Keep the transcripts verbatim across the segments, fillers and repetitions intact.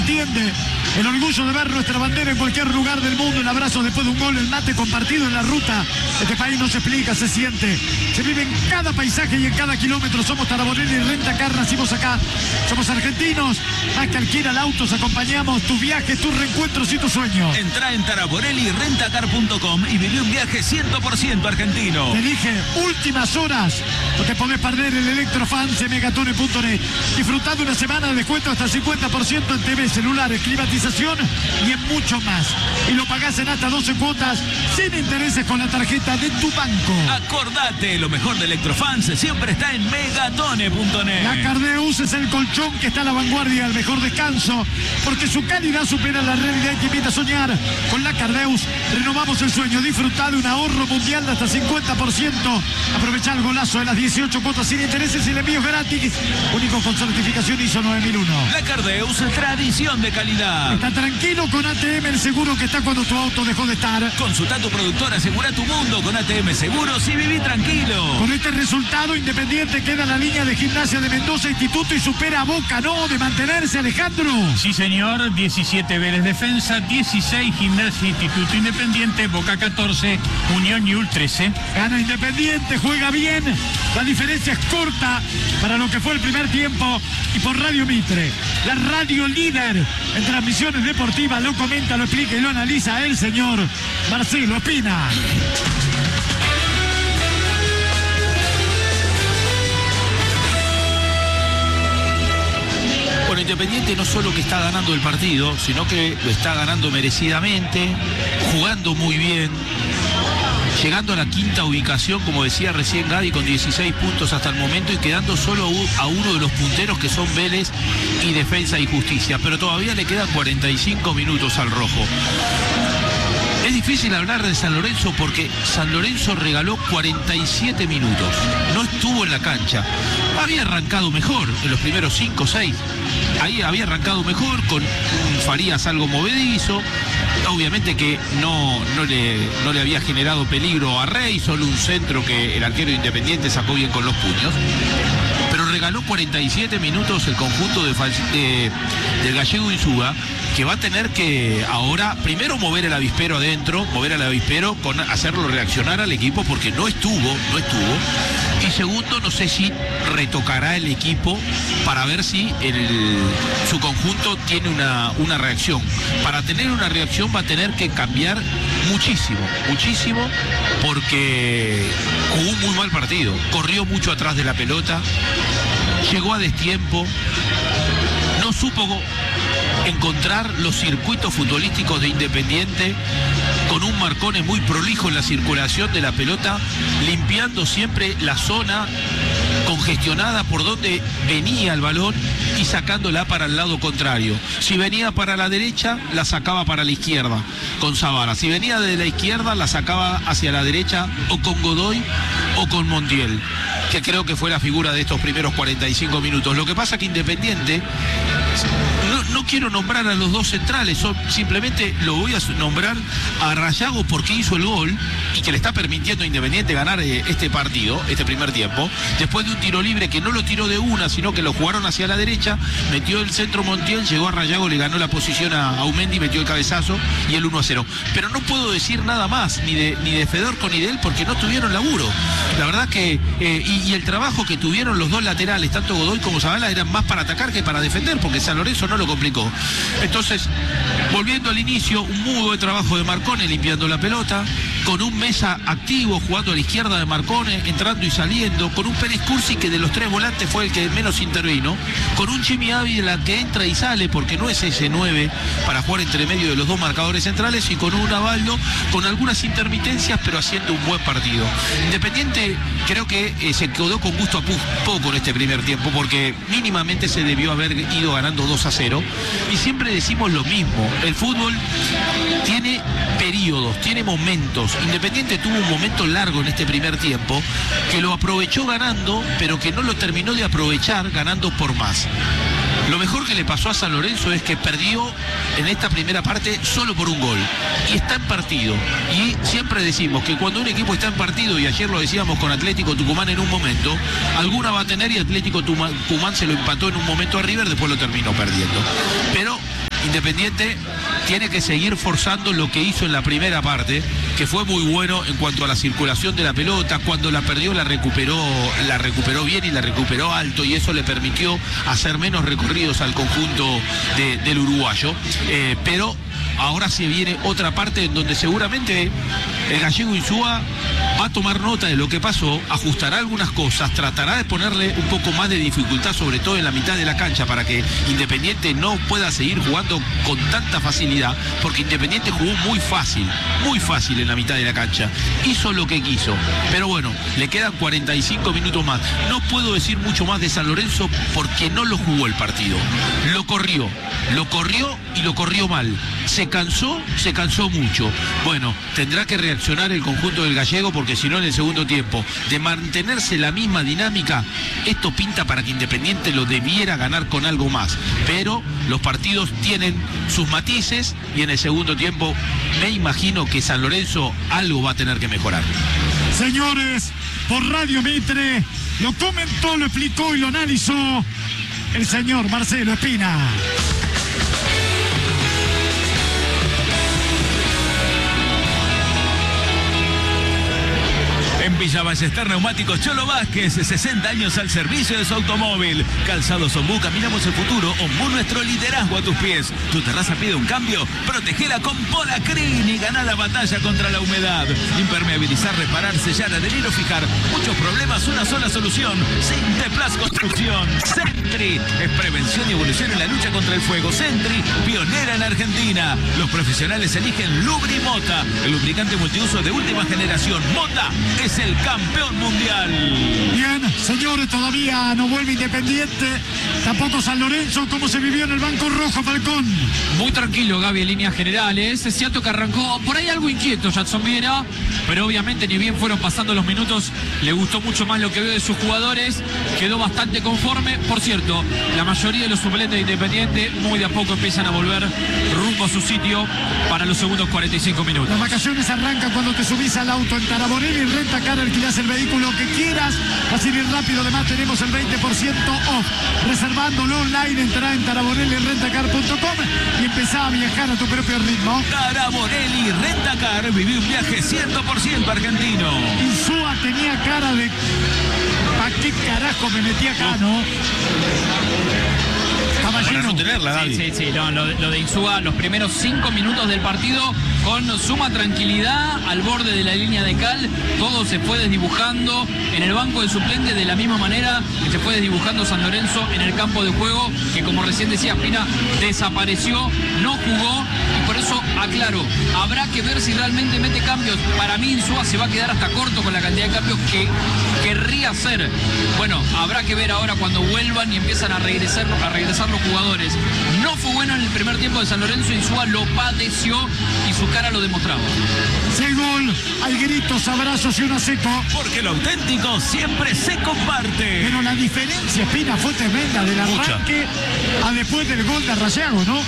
entiende. El orgullo de ver nuestra bandera en cualquier lugar del mundo, el abrazo después de un gol, el mate compartido en la ruta. Este país no se explica, se siente. Se vive en cada paisaje y en cada kilómetro. Somos Taraborelli y Rentacar, nacimos acá. Somos argentinos. Más que alquilar autos, acompañamos tus viajes, tus reencuentros y tus sueños. Entrá en Taraborelli y Rentacar punto com y viví un viaje cien por ciento argentino. Te dije, últimas horas. No te podés perder el Electrofans en megatone punto net. Disfrutá de una semana de descuento hasta cincuenta por ciento en T V, celulares, climatización y en mucho más. Y lo pagás en hasta doce cuotas sin intereses con la tarjeta de tu banco. Acordate, lo mejor de Electrofans siempre está en megatone punto net. La Cardeus es el colchón que está a la vanguardia del mejor descanso, porque su calidad supera la realidad y te invita a soñar. Con la Cardeus renovamos el sueño. Disfrutá de un ahorro mundial de hasta cincuenta por ciento. Aprovechá el golazo de las dieciocho cuotas sin intereses y el envío gratis. Único con certificación I S O nueve mil uno. La Cardeus, tradición de calidad. Está tranquilo con A T M, el seguro que está cuando tu auto dejó de estar. Consulta a tu productor, asegura tu mundo con A T M Seguros y viví tranquilo. Con este resultado, Independiente queda en la línea de Gimnasia de Mendoza Instituto y supera a Boca, ¿no? De mantenerse, Alejandro. Sí, señor. diecisiete Vélez Defensa, dieciséis Gimnasia Instituto Independiente, Boca catorce, Unión Newell trece. Gana Independiente, juega bien. La diferencia es corta para lo que fue el primer tiempo. Y por Radio Mitre, la radio líder en transmisiones deportivas, lo comenta, lo explica y lo analiza el señor Marcelo Espina. Bueno, Independiente no solo que está ganando el partido, sino que lo está ganando merecidamente, jugando muy bien, llegando a la quinta ubicación, como decía recién Gadi, con dieciséis puntos hasta el momento y quedando solo a uno de los punteros que son Vélez y Defensa y Justicia. Pero todavía le quedan cuarenta y cinco minutos al rojo. Es difícil hablar de San Lorenzo porque San Lorenzo regaló cuarenta y siete minutos. No estuvo en la cancha. Había arrancado mejor en los primeros cinco o seis. Ahí había arrancado mejor con Farías algo movedizo. Obviamente que no, no, le, no le había generado peligro a Rey, solo un centro que el arquero Independiente sacó bien con los puños. Pero regaló cuarenta y siete minutos el conjunto de, de, del Gallego Insúa, que va a tener que ahora primero mover el avispero adentro, mover al avispero, con hacerlo reaccionar al equipo porque no estuvo, no estuvo. Y segundo, no sé si retocará el equipo para ver si el, su conjunto tiene una, una reacción. Para tener una reacción va a tener que cambiar muchísimo, muchísimo, porque jugó un muy mal partido. Corrió mucho atrás de la pelota, llegó a destiempo, no supo encontrar los circuitos futbolísticos de Independiente, con un Marcone muy prolijo en la circulación de la pelota, limpiando siempre la zona congestionada por donde venía el balón y sacándola para el lado contrario. Si venía para la derecha, la sacaba para la izquierda con Zavara. Si venía de la izquierda, la sacaba hacia la derecha o con Godoy o con Montiel, que creo que fue la figura de estos primeros cuarenta y cinco minutos. Lo que pasa que Independiente, no, no quiero nombrar a los dos centrales, son, simplemente lo voy a nombrar a Rayago porque hizo el gol y que le está permitiendo a Independiente ganar eh, este partido, este primer tiempo, después de un tiro libre que no lo tiró de una, sino que lo jugaron hacia la derecha, metió el centro Montiel, llegó a Rayago, le ganó la posición a Aumendi, metió el cabezazo y el uno a cero. Pero no puedo decir nada más, ni de, ni de Fedorco ni de él, porque no tuvieron laburo. La verdad que, eh, y, y el trabajo que tuvieron los dos laterales, tanto Godoy como Zavala, eran más para atacar que para defender, porque San Lorenzo no lo complicó. Entonces, volviendo al inicio, un mudo de trabajo de Marcone limpiando la pelota, con un Mesa activo jugando a la izquierda de Marcone, entrando y saliendo, con un Pérez Cursi que de los tres volantes fue el que menos intervino, con un Jimmy Ávila que entra y sale porque no es ese nueve para jugar entre medio de los dos marcadores centrales, y con un Avaldo con algunas intermitencias pero haciendo un buen partido. Independiente creo que eh, se quedó con gusto a poco en este primer tiempo porque mínimamente se debió haber ido ganando dos a cero, y siempre decimos lo mismo, el fútbol tiene periodos, tiene momentos. Independiente tuvo un momento largo en este primer tiempo que lo aprovechó ganando, pero que no lo terminó de aprovechar ganando por más. Lo mejor que le pasó a San Lorenzo es que perdió en esta primera parte solo por un gol y está en partido, y siempre decimos que cuando un equipo está en partido, y ayer lo decíamos con Atlético Tucumán en un momento, alguna va a tener, y Atlético Tucumán se lo empató en un momento a River, después lo terminó perdiendo. Pero Independiente tiene que seguir forzando lo que hizo en la primera parte, que fue muy bueno en cuanto a la circulación de la pelota. Cuando la perdió la recuperó, la recuperó bien y la recuperó alto, y eso le permitió hacer menos recorridos al conjunto de, del uruguayo. Eh, pero ahora se viene otra parte en donde seguramente el gallego Insúa va a tomar nota de lo que pasó, ajustará algunas cosas, tratará de ponerle un poco más de dificultad, sobre todo en la mitad de la cancha, para que Independiente no pueda seguir jugando con tanta facilidad, porque Independiente jugó muy fácil, muy fácil en la mitad de la cancha, hizo lo que quiso, pero bueno, le quedan cuarenta y cinco minutos más. No puedo decir mucho más de San Lorenzo porque no lo jugó el partido, lo corrió, lo corrió y lo corrió mal, se cansó, se cansó mucho. Bueno, tendrá que reaccionar el conjunto del gallego, porque si no, en el segundo tiempo, de mantenerse la misma dinámica, esto pinta para que Independiente lo debiera ganar con algo más, pero los partidos tienen sus matices y en el segundo tiempo me imagino que San Lorenzo algo va a tener que mejorar. Señores, por Radio Mitre lo comentó, lo explicó y lo analizó el señor Marcelo Espina. En Villa Ballester Neumáticos Cholo Vázquez, sesenta años al servicio de su automóvil. Calzados Ombú, caminamos el futuro. Ombú, nuestro liderazgo a tus pies. Tu terraza pide un cambio, protegela con Polacrin y gana la batalla contra la humedad. Impermeabilizar, reparar, sellar, adherir o fijar. Muchos problemas, una sola solución. Sinteplas Construcción. Sentry es prevención y evolución en la lucha contra el fuego. Sentry, pionera en Argentina. Los profesionales eligen Lubrimota, el lubricante multiuso de última generación. Mota es el campeón mundial. Bien, señores, todavía no vuelve Independiente, tampoco San Lorenzo. ¿Cómo se vivió en el banco rojo, Falcón? Muy tranquilo, Gaby, en líneas generales. Es cierto que arrancó por ahí algo inquieto Jadson Viera, pero obviamente ni bien fueron pasando los minutos, le gustó mucho más lo que veo de sus jugadores, quedó bastante conforme. Por cierto, la mayoría de los suplentes de Independiente muy de a poco empiezan a volver rumbo a su sitio para los segundos cuarenta y cinco minutos. Las vacaciones arrancan cuando te subís al auto en Taraborelli y Renta Car, alquilás el vehículo que quieras, fácil y rápido. Además tenemos el veinte por ciento off. Reservándolo online, entrá en taraborelli rentacar punto com y empezá a viajar a tu propio ritmo. Taraborelli Rentacar, viví un viaje cien por ciento argentino. Insúa tenía cara de... ¿Para qué carajo me metí acá, no? Para no tenerla, Gaby. Sí, sí, sí, no, lo, lo de Insúa, los primeros cinco minutos del partido con suma tranquilidad, al borde de la línea de cal, todo se fue desdibujando en el banco de suplentes de la misma manera que se fue desdibujando San Lorenzo en el campo de juego, que como recién decía Espina, desapareció, no jugó, y por eso aclaro, habrá que ver si realmente mete cambios. Para mí Insúa se va a quedar hasta corto con la cantidad de cambios que querría hacer. Bueno, habrá que ver ahora cuando vuelvan y empiezan a regresar, a regresar los jugadores. No fue bueno en el primer tiempo de San Lorenzo, Insúa lo padeció y su cara lo demostraba. Seis gol, hay gritos, abrazos y una seco. Porque lo auténtico siempre se comparte. Pero la diferencia, Espina, fue tremenda del arranque a después del gol de Arrayago, ¿no?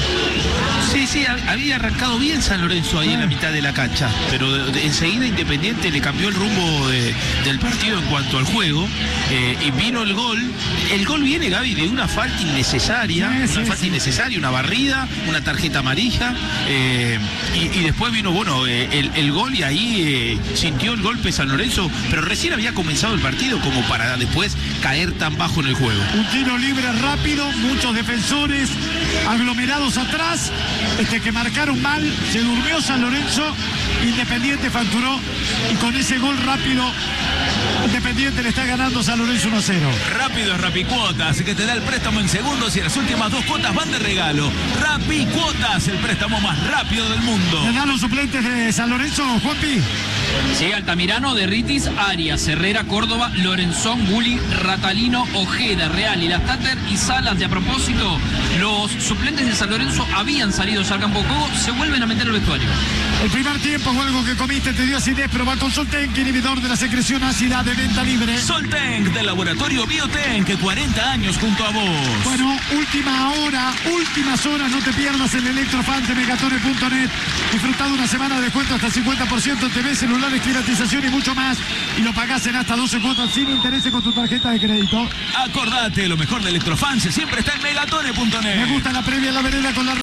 Sí, sí, había arrancado bien San Lorenzo ahí en la mitad de la cancha, pero de, de, enseguida Independiente le cambió el rumbo de, del partido en cuanto al juego, eh, y vino el gol. El gol viene, Gaby, de una falta innecesaria, sí, una sí, falta sí. innecesaria, una barrida, una tarjeta amarilla, eh, y, y después vino, bueno, eh, el, el gol, y ahí eh, sintió el golpe San Lorenzo, pero recién había comenzado el partido como para después caer tan bajo en el juego. Un tiro libre rápido, muchos defensores aglomerados atrás, este que marcaron mal, se durmió San Lorenzo, Independiente facturó, y con ese gol rápido Independiente le está ganando San Lorenzo uno a cero. Rápido es Rapicuotas, que te da el préstamo en segundos y las últimas dos cuotas van de regalo. Rapicuotas, el préstamo más rápido del mundo. ¿Le dan los suplentes de San Lorenzo, Juanpi? Sí, Altamirano, Derritis, Arias, Herrera, Córdoba, Lorenzón, Gulli, Ratalino, Ojeda, Real y Lastater y Salas. De a propósito, los suplentes de San Lorenzo habían salido ya al campo de juego, se vuelven a meter al vestuario. El primer tiempo, algo que comiste te dio acidez, probá con Soltenk, inhibidor de la secreción ácida, de venta libre. Soltenk, del laboratorio Biotenk, cuarenta años junto a vos. Bueno, última hora, últimas horas, no te pierdas el Electrofan de megatone punto net. Disfrutá de una semana de descuento hasta cincuenta por ciento en T V, celulares, climatización y mucho más. Y lo pagás en hasta doce cuotas sin intereses con tu tarjeta de crédito. Acordate, lo mejor de Electrofans siempre está en megatone punto net. Me gusta la previa en la vereda con la red.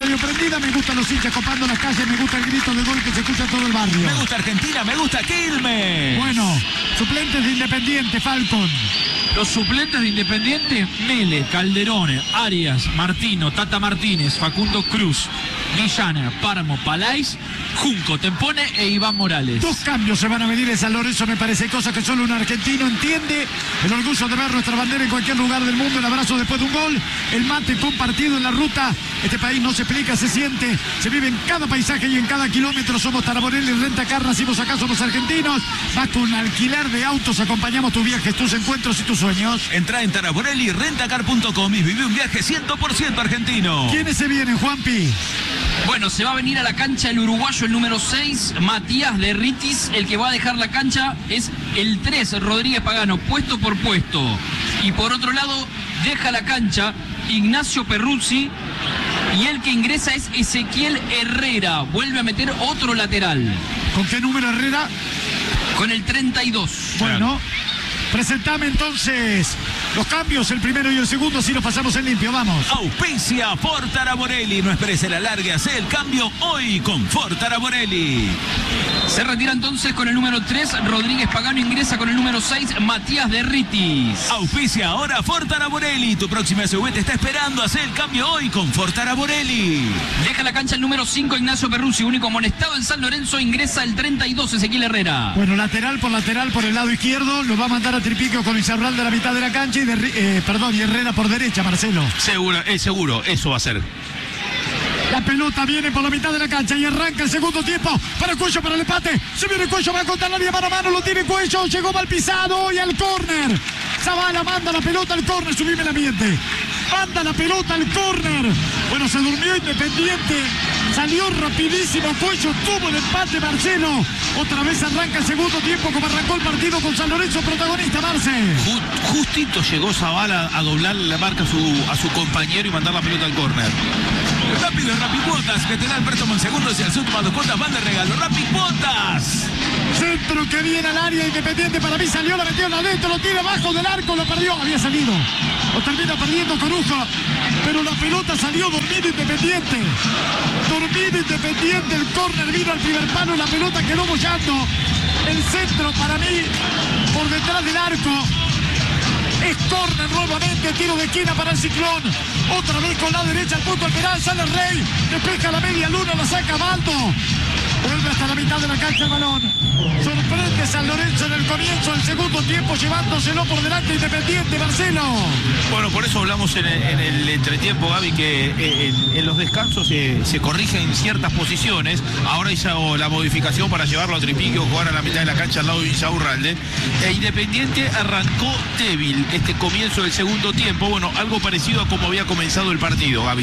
radio prendida, me gustan los hinchas copando las calles, me gusta el grito de gol que se escucha en todo el barrio. Me gusta Argentina, me gusta Quilmes. Bueno, suplentes de Independiente, Falcon. Los suplentes de Independiente: Mele, Calderón, Arias, Martino, Tata Martínez, Facundo Cruz, Millana, Páramo, Palais, Junco, Tempone e Iván Morales. Dos cambios se van a venir en San Lorenzo, me parece, cosa que solo un argentino entiende. El orgullo de ver nuestra bandera en cualquier lugar del mundo, el abrazo después de un gol, el mate compartido en la ruta. Este país no se explica, se siente, se vive en cada paisaje y en cada kilómetro. Somos Taraborelli, Renta Car, nacimos acá, somos argentinos. Vas con alquiler de autos, acompañamos tus viajes, tus encuentros y tus sueños. Entra en Taraborelli Rentacar punto com y vive un viaje cien por ciento argentino. ¿Quiénes se vienen, Juanpi? Bueno, se va a venir a la cancha el uruguayo, el número seis, Matías de Ritis. El que va a dejar la cancha es el tres, Rodríguez Pagano, puesto por puesto. Y por otro lado, deja la cancha Ignacio Perruzzi. Y el que ingresa es Ezequiel Herrera. Vuelve a meter otro lateral. ¿Con qué número, Herrera? Con el treinta y dos. Bueno, presentame entonces los cambios, el primero y el segundo, así nos pasamos en limpio, vamos. Auspicia Ford Taraborelli. No esperes el alargue, hace el cambio hoy con Ford Taraborelli. Se retira entonces con el número tres, Rodríguez Pagano, ingresa con el número seis, Matías de Ritis. Auspicia ahora Ford Taraborelli. Tu próxima S U V te está esperando, hace el cambio hoy con Ford Taraborelli. Deja la cancha el número cinco, Ignacio Perruzzi, único amonestado en San Lorenzo, ingresa el treinta y dos, Ezequiel Herrera. Bueno, lateral por lateral por el lado izquierdo, lo va a mandar a Tripico con Izarral de la mitad de la cancha y de, eh, perdón, y Herrera por derecha, Marcelo. Seguro, es seguro, eso va a ser. La pelota viene por la mitad de la cancha y arranca el segundo tiempo para Cuello, para el empate. Se viene Cuello, va a contar la línea mano a mano, lo tiene Cuello, llegó mal pisado y al córner. Zavala manda la pelota al córner, subime el ambiente. Manda la pelota al córner. Bueno, se durmió Independiente, salió rapidísimo Cuello, tuvo el empate Marcelo. Otra vez arranca el segundo tiempo como arrancó el partido con San Lorenzo, protagonista, Marce. Just, justito llegó Zavala a doblar la marca a su, a su compañero y mandar la pelota al córner. Rápido, Rapicuotas, que te da el préstamo en segundos y al últimas dos cuotas van de regalo. Rapicuotas. Centro que viene al área Independiente, para mí salió, la metió adentro, lo tira abajo del arco, lo perdió, había salido. Lo termina perdiendo Corujo, pero la pelota salió dormido Independiente. Dormido Independiente, el córner vino al primer palo, la pelota quedó bollando. El centro para mí, por detrás del arco. Es córner nuevamente, tiro de esquina para el Ciclón. Otra vez con la derecha, al punto al penal, sale el Rey. Despeja la media luna, la saca Baldo. Vuelve hasta la mitad de la cancha el balón. Sorprende San Lorenzo en el comienzo del segundo tiempo, llevándoselo por delante Independiente, Marcelo. Bueno, por eso hablamos en el, en el entretiempo, Gaby, que en, en los descansos se, se corrigen ciertas posiciones. Ahora hizo la modificación para llevarlo a Tripico, jugar a la mitad de la cancha al lado de Insaurralde. E Independiente arrancó débil este comienzo del segundo tiempo. Bueno, algo parecido a como había comenzado el partido, Gaby.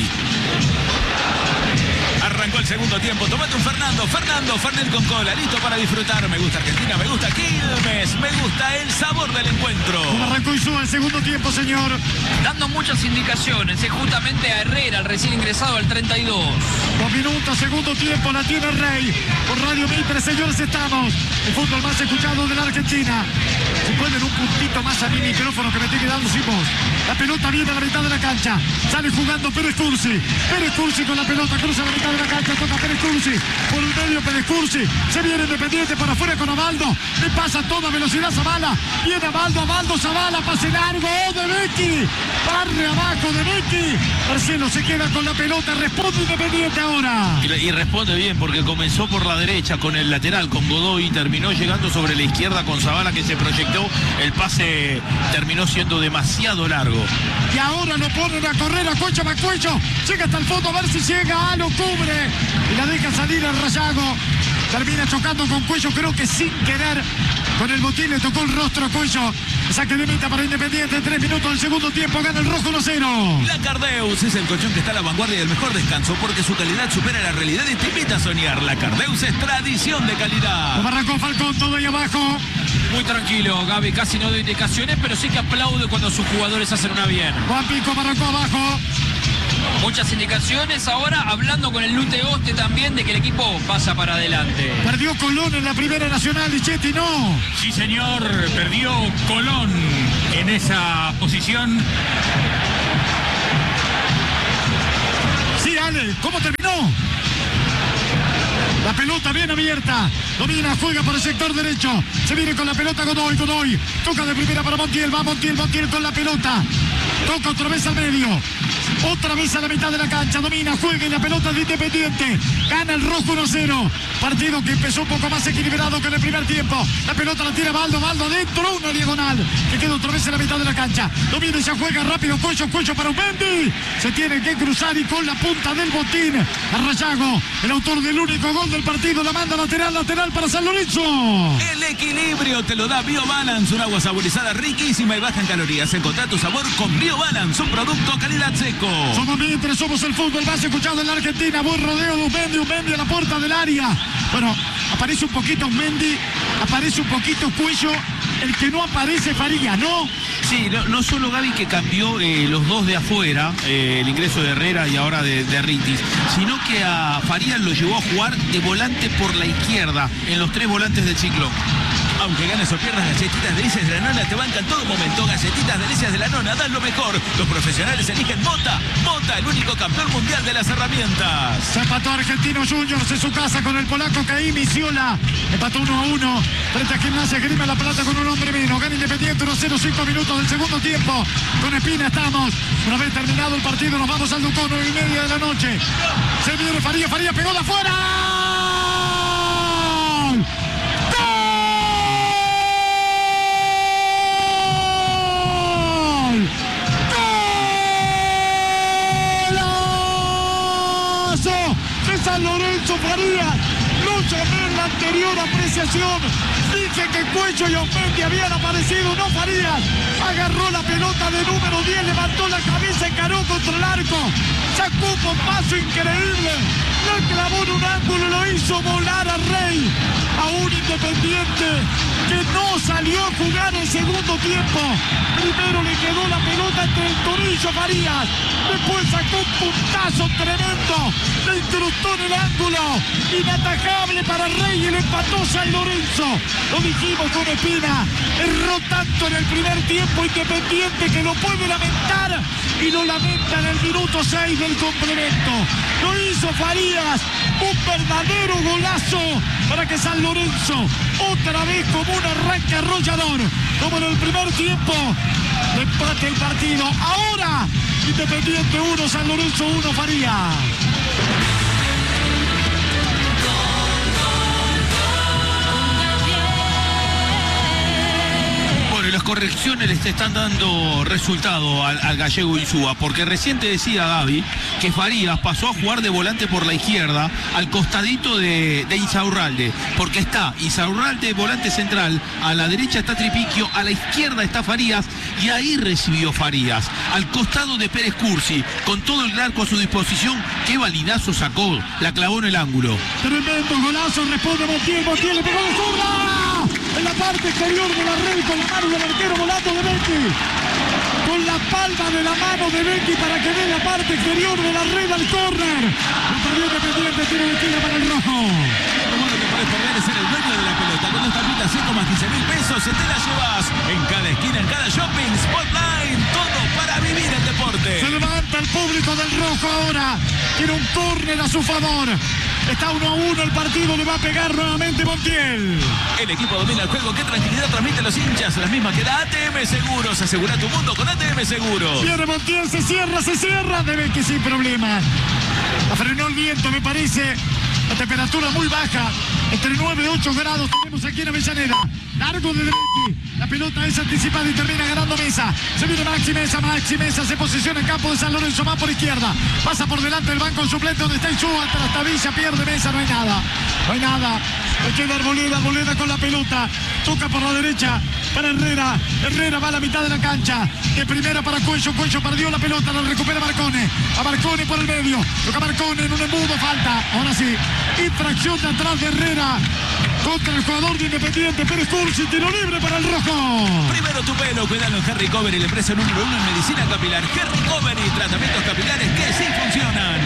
Arrancó el segundo tiempo, tomate un Fernando, Fernando, Fernet con cola, listo para disfrutar. Me gusta Argentina, me gusta Quilmes, me gusta el sabor del encuentro. Como arrancó Insúa el segundo tiempo, señor. Dando muchas indicaciones, es justamente a Herrera, el recién ingresado al treinta y dos. Dos minutos, segundo tiempo, la tiene Rey. Por Radio Mitre, señores, estamos. El fútbol más escuchado de la Argentina. Si pueden un puntito más a mi micrófono que me estoy quedando sin voz. La pelota viene a la mitad de la cancha. Sale jugando Pérez Cursi. Pérez Cursi con la pelota, cruza la mitad de la cancha, toca Pérez Cursi. Por el medio Pérez Cursi. Se viene Independiente para afuera con Abaldo. Le pasa a toda velocidad Zavala. Viene Abaldo, Abaldo, Zavala, pase largo de Becky. Barre abajo de Becky. Marcelo se queda con la pelota, responde Independiente ahora. Y, y responde bien porque comenzó por la derecha con el lateral, con Godoy, y terminó llegando sobre la izquierda con Zavala, que se proyectó. El pase terminó siendo demasiado largo. Y ahora lo ponen a correr a Cuello, va Cuello. Llega hasta el fondo a ver si llega. Ah, lo cubre. Y la deja salir al Rayago. Termina chocando con Cuello, creo que sin querer. Con el botín le tocó el rostro a Cuello. Saque de meta para Independiente. Tres minutos del segundo tiempo. Gana el rojo uno cero. La Cardeus es el colchón que está a la vanguardia del mejor descanso porque su calidad supera la realidad y te invita a soñar. La Cardeus es tradición de calidad. Como arrancó Falcón, todo ahí abajo. Muy tranquilo, Gaby, casi no dio indicaciones, pero sí que aplaude cuando sus jugadores hacen una bien. Juan Pico arrancó abajo. Muchas indicaciones ahora, hablando con el Lute Oste también de que el equipo pasa para adelante. Perdió Colón en la Primera Nacional, Lichetti, no. Sí, señor, perdió Colón en esa posición. Sí, Dale, ¿cómo terminó? La pelota bien abierta. Domina, juega por el sector derecho. Se viene con la pelota Godoy, Godoy. Toca de primera para Montiel. Va Montiel, Montiel con la pelota. Toca otra vez al medio. Otra vez a la mitad de la cancha. Domina, juega y la pelota de Independiente. Gana el rojo uno cero. Partido que empezó un poco más equilibrado que en el primer tiempo. La pelota la tira Baldo, Baldo dentro. Una diagonal que queda otra vez en la mitad de la cancha. Domina y ya juega rápido. Cuello, cuello para Umendi. Se tiene que cruzar y con la punta del botín. Arrayago, el autor del único gol del partido, la manda lateral, lateral para San Lorenzo. El equilibrio te lo da BioBalance, un agua saborizada riquísima y baja en calorías. Encontrá tu sabor con BioBalance, un producto calidad seco. Somos mientras somos el fútbol más escuchado en la Argentina. Buen rodeo de Umendi, Umendi a la puerta del área. Bueno, aparece un poquito Umendi, aparece un poquito Cuello. El que no aparece Farías, ¿no? Sí, no, no solo Gaby que cambió eh, los dos de afuera, eh, el ingreso de Herrera y ahora de, de Ritis, sino que a Farías lo llevó a jugar de volante por la izquierda, en los tres volantes del ciclón. Aunque ganes o pierdas, Galletitas Delicias de la Nona te bancan todo momento. Galletitas Delicias de la Nona dan lo mejor. Los profesionales eligen Mota. Mota, el único campeón mundial de las herramientas. Se empató Argentinos Juniors en su casa con el polaco Caim Ciola. Empató uno a uno frente a Gimnasia Grima La Plata con un hombre menos. Gana Independiente uno cero, cinco minutos del segundo tiempo. Con Espina estamos. Una vez terminado el partido nos vamos al Ducón, nueve y media de la noche. Se viene Farías, Farías pegó de afuera. San Lorenzo Farías, lo llamé en la anterior apreciación, dije que Cuello y Omendi habían aparecido, no Farías, agarró la pelota de número diez, levantó la cabeza, encaró contra el arco, sacó un paso increíble, le clavó en un ángulo, lo hizo volar a Rey, a un Independiente que no salió a jugar el segundo tiempo, primero le quedó la pelota entre el tobillo Farías, después sacó un puntazo tremendo, le incrustó en el ángulo, inatajable para Rey y le empató San Lorenzo. Lo dijimos con Espina, erró tanto en el primer tiempo Independiente que lo puede lamentar y lo lamenta en el minuto seis del complemento. Lo hizo Farías, un verdadero golazo para que San Lorenzo, otra vez como un arranque arrollador, como en el primer tiempo, le empate el partido. Ahora, Independiente uno, San Lorenzo uno, Farías. Las correcciones les están dando resultado al, al gallego Insúa, porque recién te decía Gaby que Farías pasó a jugar de volante por la izquierda al costadito de, de Insaurralde, porque está Insaurralde volante central, a la derecha está Tripiquio, a la izquierda está Farías y ahí recibió Farías, al costado de Pérez Cursi, con todo el arco a su disposición. Qué balinazo sacó, la clavó en el ángulo. Tremendo golazo, responde Montiel, Montiel le pegó de zurda en la parte exterior de la red con la mano del arquero volando de Becchi, con la palma de la mano de Becchi para que dé la parte exterior de la red al córner. Un partido Independiente, tiro de esquina para el rojo. Lo bueno que podés perder es ser el dueño de la pelota. Con esta pinta cinco más quince mil pesos, se te la llevas en cada esquina, en cada shopping, Spotline, todo para vivir el deporte. Se levanta el público del rojo ahora, tiene un córner a su favor. Está uno a uno el partido, le va a pegar nuevamente Montiel. El equipo domina el juego. Qué tranquilidad transmiten los hinchas. Las mismas que da A T M Seguros. Asegura tu mundo con A T M Seguros. Viene Montiel, se cierra, se cierra. Debe que sin problema. Frenó el viento, me parece. La temperatura muy baja. Entre nueve y ocho grados tenemos aquí en Avellaneda. Largo de Becchi. La pelota es anticipada y termina ganando Mesa. Se viene Maxi Mesa, Maxi Mesa se posiciona en campo de San Lorenzo, más por izquierda. Pasa por delante del banco suplente donde está Insúa, hasta la tabilla, pierde Mesa, no hay nada. No hay nada. Le queda Arboleda, Arboleda con la pelota. Toca por la derecha para Herrera. Herrera va a la mitad de la cancha. De primera para Cuello, Cuello perdió la pelota, la recupera Marcone. A Marcone por el medio. Toca Marcone en un embudo, falta. Ahora sí. Infracción de atrás de Herrera contra el jugador de Independiente, Pérez Cursi, tiro libre para el rojo. Primero tu pelo, cuidalo en Harry Covery, la empresa número uno en medicina capilar. Harry Covery, tratamientos capilares que sí funcionan. Somos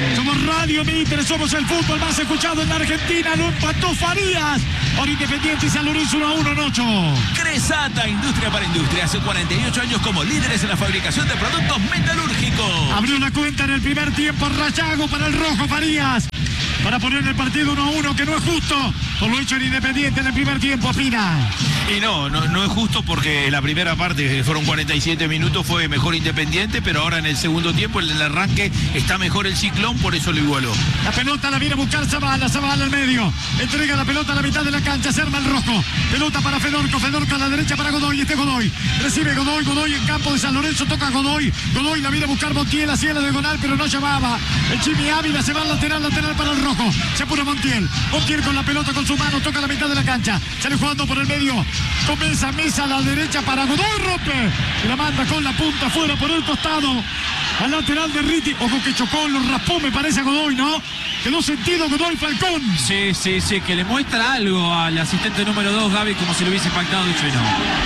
Radio Mitre, somos el fútbol más escuchado en la Argentina. Lo empató Farías. Ahora Independiente y San Lorenzo uno a uno, Nocho. Cresata, industria para industria. Hace cuarenta y ocho años como líderes en la fabricación de productos metalúrgicos. Abrió la cuenta en el primer tiempo Rayago para el rojo Farías, para poner el partido uno a uno, que no es justo por lo hecho en Independiente en el primer tiempo, Pina. Y no, no, no es justo porque la primera parte, que fueron cuarenta y siete minutos, fue mejor Independiente, pero ahora en el segundo tiempo, en el arranque, está mejor el Ciclón, por eso lo igualó. La pelota la viene a buscar Zavala, Zavala al medio. Entrega la pelota a la mitad de la cancha, se arma el rojo. Pelota para Fedorco, Fedorco a la derecha para Godoy, este Godoy. Recibe Godoy, Godoy en campo de San Lorenzo, toca a Godoy. Godoy la viene a buscar Montiel, hacia la diagonal, pero no llamaba. El Jimmy Ávila se va al lateral, lateral para el rojo. Se apura Montiel. Montiel con la pelota con su mano, toca la mitad de la cancha. Sale jugando por el medio. Comienza Mesa a la derecha para Godoy, rompe. Y la manda con la punta afuera por el costado. Al lateral de Riti. Ojo que chocó, lo raspó, me parece a Godoy, ¿no? Quedó sentido Godoy Falcón. Sí, sí, sí, que le muestra algo al asistente número dos, Gaby, como si lo hubiese impactado de freno.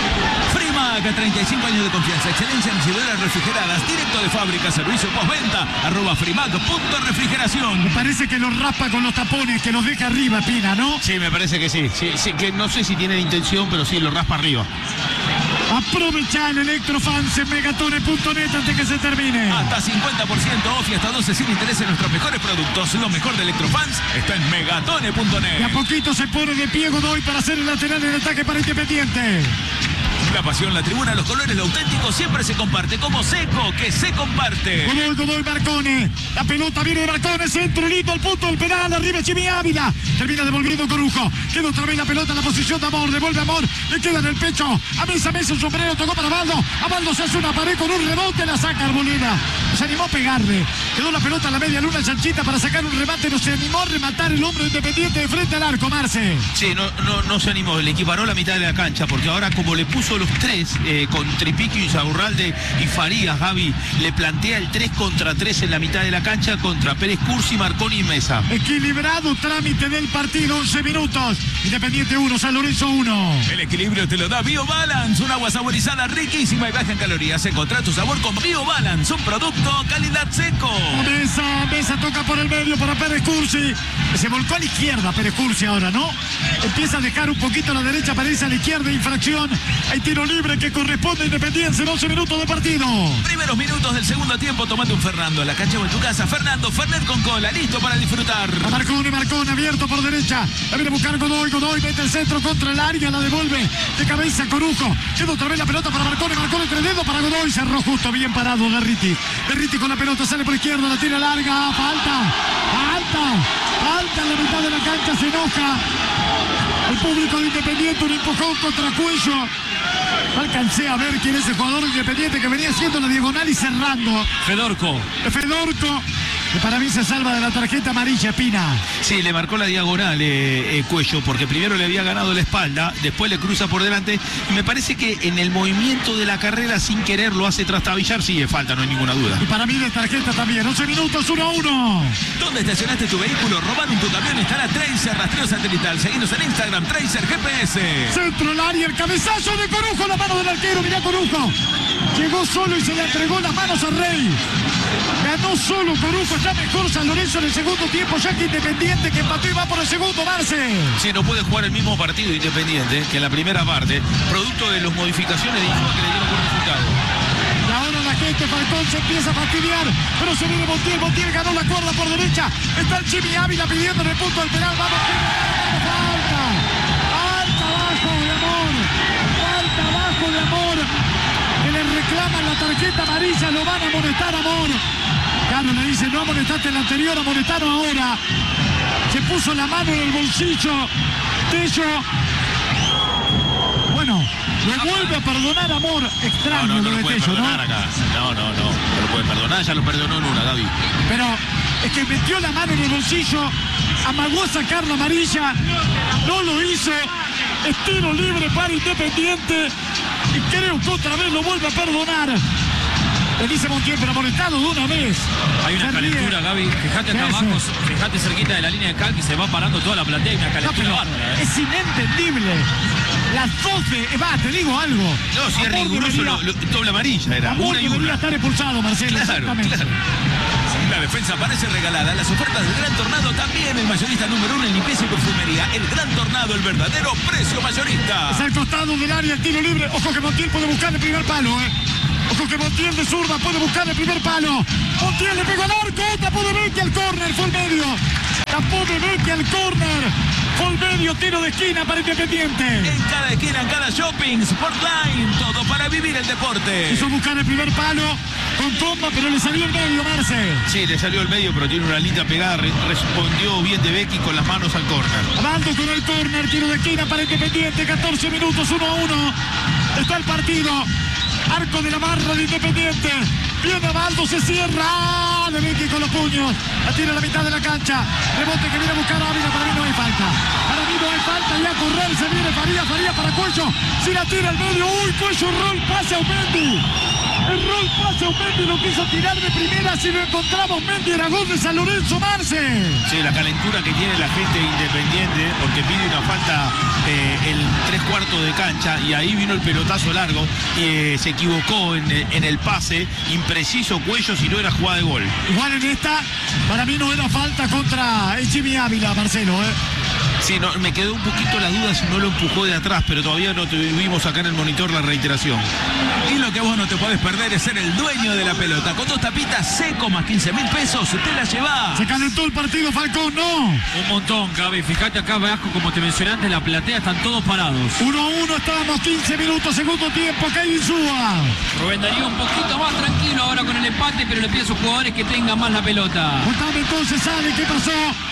Frimac, treinta y cinco años de confianza, excelencia en recibedoras refrigeradas, directo de fábrica, servicio postventa, arroba frimac punto refrigeración. Me parece que los raspa con los tapones, que los deja arriba, Pina, ¿no? Sí, me parece que sí. sí, sí que no sé si tiene intención, pero sí, lo raspa arriba. Aprovecha el Electrofans en megatone punto net antes que se termine. Hasta cincuenta por ciento off y hasta doce sin interés en nuestros mejores productos. Lo mejor de Electrofans está en megatone punto net. Y a poquito se pone de pie Godoy para hacer el lateral en ataque para Independiente. La pasión, la tribuna, los colores, lo auténtico siempre se comparte. Como Seco, que se comparte. Godoy, Godoy, Marcone. La pelota viene de Marcone, centro lindo al punto del penal. Arriba Jimmy Ávila. Termina devolviendo Corujo. Queda otra vez la pelota en la posición de Amor. Devuelve Amor. Le queda en el pecho. A Mesa, Mesa, el sombrero. Tocó para Baldo. A Baldo se hace una pared con un rebote. La saca Arboleda. Se animó a pegarle. Quedó la pelota a la media luna chanchita para sacar un remate. No se animó a rematar el hombro Independiente de frente al arco, Marce. Sí, no, no, no se animó. Le equiparó la mitad de la cancha porque ahora, como le puso los tres eh, con Tripiquio, Insaurralde y Farías, Gaby, le plantea el tres contra tres en la mitad de la cancha contra Pérez Cursi, Marconi y Mesa. Equilibrado trámite del partido, once minutos. Independiente uno, San Lorenzo uno. El equilibrio te lo da BioBalance, un agua saborizada riquísima y baja en calorías. Encontrá tu sabor con BioBalance, un producto calidad Seco. Mesa, Mesa toca por el medio para Pérez Cursi. Se volcó a la izquierda Pérez Cursi ahora, ¿no? Empieza a dejar un poquito a la derecha, parece a la izquierda, infracción. Hay tiro libre que corresponde a Independiente, once minutos de partido. Primeros minutos del segundo tiempo, tomate un Fernando en la cancha o en tu casa. Fernando, Fernet con cola, listo para disfrutar. A Marcone, Marcone, abierto por derecha. La viene a buscar Godoy, Godoy, mete el centro contra el área, la devuelve de cabeza Corujo. Queda otra vez la pelota para Marcone, Marcone entre dedos para Godoy. Cerró justo, bien parado Derriti. Derriti con la pelota, sale por izquierda, la tira larga, falta, falta, falta en la mitad de la cancha, se enoja. El público de Independiente, un empujón contra Cuello. No alcancé a ver quién es el jugador Independiente que venía haciendo la diagonal y cerrando. Fedorco. Fedorco, que para mí se salva de la tarjeta amarilla, Pina. Sí, le marcó la diagonal eh, eh, Cuello, porque primero le había ganado la espalda, después le cruza por delante, y me parece que en el movimiento de la carrera, sin querer, lo hace trastabillar. Sí, es falta, no hay ninguna duda. Y para mí de tarjeta también, once minutos, uno a uno. ¿Dónde estacionaste tu vehículo? Robaron tu camión, estará Tracer, rastreo satelital. Seguinos en Instagram, Tracer G P S. Centro al área, el cabezazo de Corujo, la mano del arquero, mirá Corujo. Llegó solo y se le entregó las manos a Rey. Ganó solo Corujo, está mejor San Lorenzo en el segundo tiempo, ya que Independiente que empató y va por el segundo, Marce. Sí, no puede jugar el mismo partido Independiente que en la primera parte, producto de las modificaciones de Insúa que le dieron buen resultado. Y ahora la gente, Falcón se empieza a fastidiar, pero se viene Montiel, Montiel ganó la cuerda por derecha, está el Jimmy Ávila pidiendo en el punto del penal, vamos, falta, falta abajo de Amor, falta abajo de Amor, que le reclaman la tarjeta amarilla, lo van a amonestar Amor. Carlos le dice, no amonestaste el anterior, amonestaron ahora. Se puso la mano en el bolsillo. Tello. Bueno, lo vuelve a perdonar Amor. Extraño No, no, no lo lo de puede Tello, perdonar ¿no? acá. No, no, no. No lo puede perdonar, ya lo perdonó en una, Gaby. Pero es que metió la mano en el bolsillo, amagó a sacar la amarilla, no lo hizo. Es tiro libre para Independiente. Y creo que otra vez lo vuelve a perdonar. Le dice Montiel, pero amonestado de una vez. Hay una Se calentura, ríe. Gaby. Fíjate acá ¿Qué abajo, hace? fíjate cerquita de la línea de cal que se va parando toda la platea y una No, calentura pero bárbara, ¿eh? es inentendible. Las doce, eh, va, te digo algo. No, si es Amor riguroso, debería- lo, lo- doble amarilla era. Amor Una y debería una. estar expulsado, Marcelo. Claro, exactamente. claro. La defensa parece regalada, las ofertas del Gran Tornado también. El mayorista número uno en limpieza y perfumería. El Gran Tornado, el verdadero precio mayorista. Es al costado del área, el tiro libre. Ojo que Montiel puede buscar el primer palo, ¿eh? Ojo que Montiel de zurda puede buscar el primer palo. Montiel le pegó al arco. Tapó de Vecchia al córner. Fue el medio. Tapó de Vecchia al córner. Fue el medio. Tiro de esquina para Independiente. En cada esquina, en cada shopping, Sportline. Todo para vivir el deporte. Quiso buscar el primer palo con comba, pero le salió el medio, Marce. Sí, le salió el medio, pero tiene una linda pegada. Re respondió bien de Becky con las manos al córner. Avanto con el córner. Tiro de esquina para Independiente. catorce minutos, uno a uno. Está el partido. Arco de la barra de Independiente. Viene Abaldo, se cierra. De Vicky con los puños. La tira a la mitad de la cancha. Rebote que viene a buscar a Ávila. Para mí no hay falta. Para mí no hay falta. Y a correr se viene Faría. Faría para Cuello. Si la tira al medio. Uy, Cuello, rol, pase a Mendy. El rol pase a Mendy. Lo quiso tirar de primera. Si lo encontramos, Mendy era gol de San Lorenzo, Marce. Sí, la calentura que tiene la gente Independiente, porque pide una falta eh, el tres cuartos de cancha y ahí vino el pelotazo largo y eh, se equivocó en, en el pase, impreciso Cuello, si no era jugada de gol. Igual en esta, para mí no era falta contra el Jimmy Ávila, Marcelo, ¿eh? Sí, no, me quedó un poquito la duda si no lo empujó de atrás, pero todavía no tuvimos acá en el monitor la reiteración. Y lo que vos no te podés perder es ser el dueño de la pelota. Con dos tapitas seco más quince mil pesos, te la llevás. Se calentó el partido, Falcón, no. Un montón, Gaby. Fíjate acá abajo, como te mencioné antes, la platea, están todos parados. uno a uno, estábamos quince minutos, segundo tiempo, Kevin Insúa. Rubén Darío un poquito más tranquilo ahora con el empate, pero le pide a sus jugadores que tengan más la pelota. Contame entonces, Ale, ¿qué pasó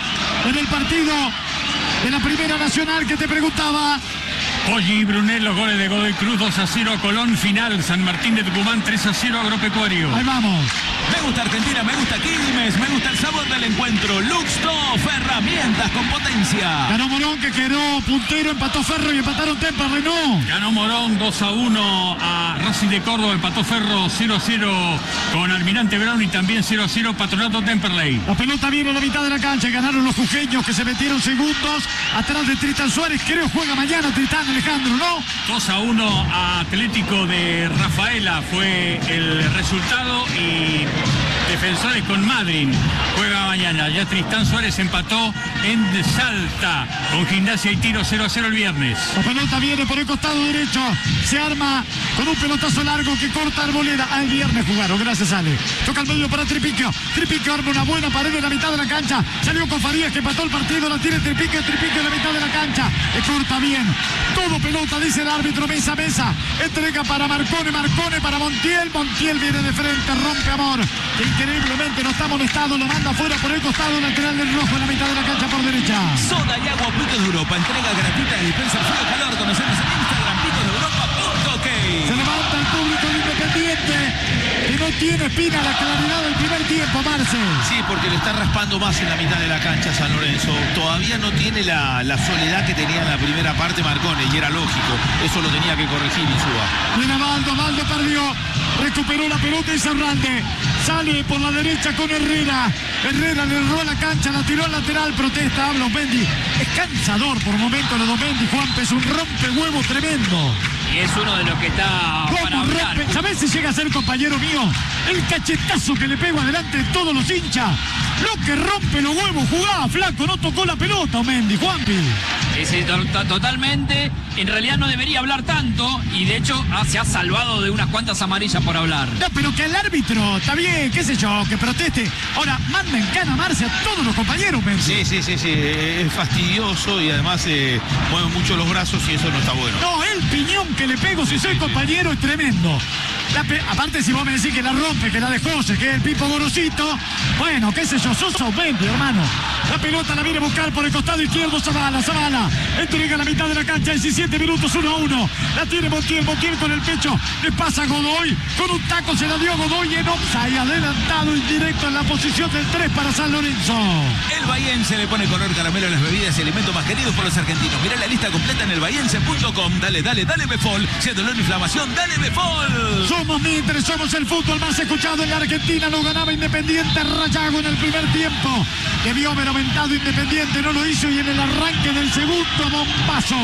en el partido de la Primera Nacional que te preguntaba? Poggi y Brunel, los goles de Godoy Cruz, dos a cero a Colón, final San Martín de Tucumán, tres a cero Agropecuario. Ahí vamos. Me gusta Argentina, me gusta Quilmes, me gusta el sabor del encuentro. Luxtoff, herramientas con potencia. Ganó Morón, que quedó puntero, empató Ferro y empataron Temperley, no. Ganó Morón dos a uno a Racing de Córdoba, empató Ferro cero a cero con Almirante Brown y también cero a cero Patronato Temperley. La pelota viene a la mitad de la cancha y ganaron los jujeños que se metieron segundos atrás de Tristan Suárez. Creo juega mañana Tristan, Alejandro, ¿no? dos a uno a Atlético de Rafaela fue el resultado y Defensores con Madrid juega mañana. Ya Tristán Suárez empató en Salta con Gimnasia y Tiro cero a cero el viernes. La pelota viene por el costado derecho. Se arma con un pelotazo largo que corta Arboleda. Al viernes jugaron, gracias Ale. Toca al medio para Tripiquio. Tripiquio arma una buena pared en la mitad de la cancha. Salió con Farías que empató el partido. La tiene Tripiquio. Tripiquio en la mitad de la cancha. Le corta bien. Todo pelota, dice el árbitro. Mesa, mesa. Entrega para Marcone. Marcone para Montiel. Montiel viene de frente. Rompe Amor. Que increíblemente no está molestado. Lo manda afuera por el costado lateral del rojo en la mitad de la cancha por derecha. Soda y agua Picos de Europa. Entrega gratuita de dispensa frío calor. Conocemos en Instagram picos de europa punto ok. Se levanta el público de Independiente. Que no tiene espina la claridad del primer tiempo, Marce. Sí, porque le está raspando más en la mitad de la cancha San Lorenzo. Todavía no tiene la, la soledad que tenía en la primera parte Marcone, y era lógico. Eso lo tenía que corregir Insúa. Viene Baldo, Baldo perdió. Recuperó la pelota y Serrande. Sale por la derecha con Herrera. Herrera le erró a la cancha, la tiró al lateral, protesta, habla Mendy. Es cansador por momentos lo de Mendy, Juanpe, es un rompehuevo tremendo. Y es uno de los que está para hablar. Rompe? ¿Sabés si llega a ser compañero mío? El cachetazo que le pego adelante de todos los hinchas. Lo que rompe los huevos, jugaba flaco, no tocó la pelota Mendy, Juanpi. Sí, sí, to to totalmente. En realidad no debería hablar tanto y de hecho ah, se ha salvado de unas cuantas amarillas por hablar. No, pero que el árbitro, está bien, qué sé yo, que proteste. Ahora, manda en cana a Marce a todos los compañeros, Mendy. Sí, sí, sí, sí, es fastidioso y además eh, mueve mucho los brazos y eso no está bueno. No, el piñón que le pego si soy compañero es tremendo. La aparte si vos me decís que la rompe, que la dejó, que es el Pipo Gorosito, bueno, qué sé yo, sos Mendy, hermano. La pelota la viene a buscar por el costado izquierdo Zavala, Zavala. Entrega a la mitad de la cancha, diecisiete minutos, uno a uno. La tiene Montiel, Montiel con el pecho. Le pasa a Godoy, con un taco se la dio Godoy en offside, adelantado indirecto en la posición del tres para San Lorenzo. El bahiense le pone color caramelo a las bebidas y alimentos más queridos por los argentinos. Mirá la lista completa en el bahiense punto com. Dale, dale, dale Befol. Si es dolor e inflamación, dale Befol. Somos Mitre, somos el fútbol más escuchado en la Argentina. Lo ganaba Independiente Rayago en el primer tiempo. Debió haber aumentado Independiente, no lo hizo y en el arranque del segundo bombazo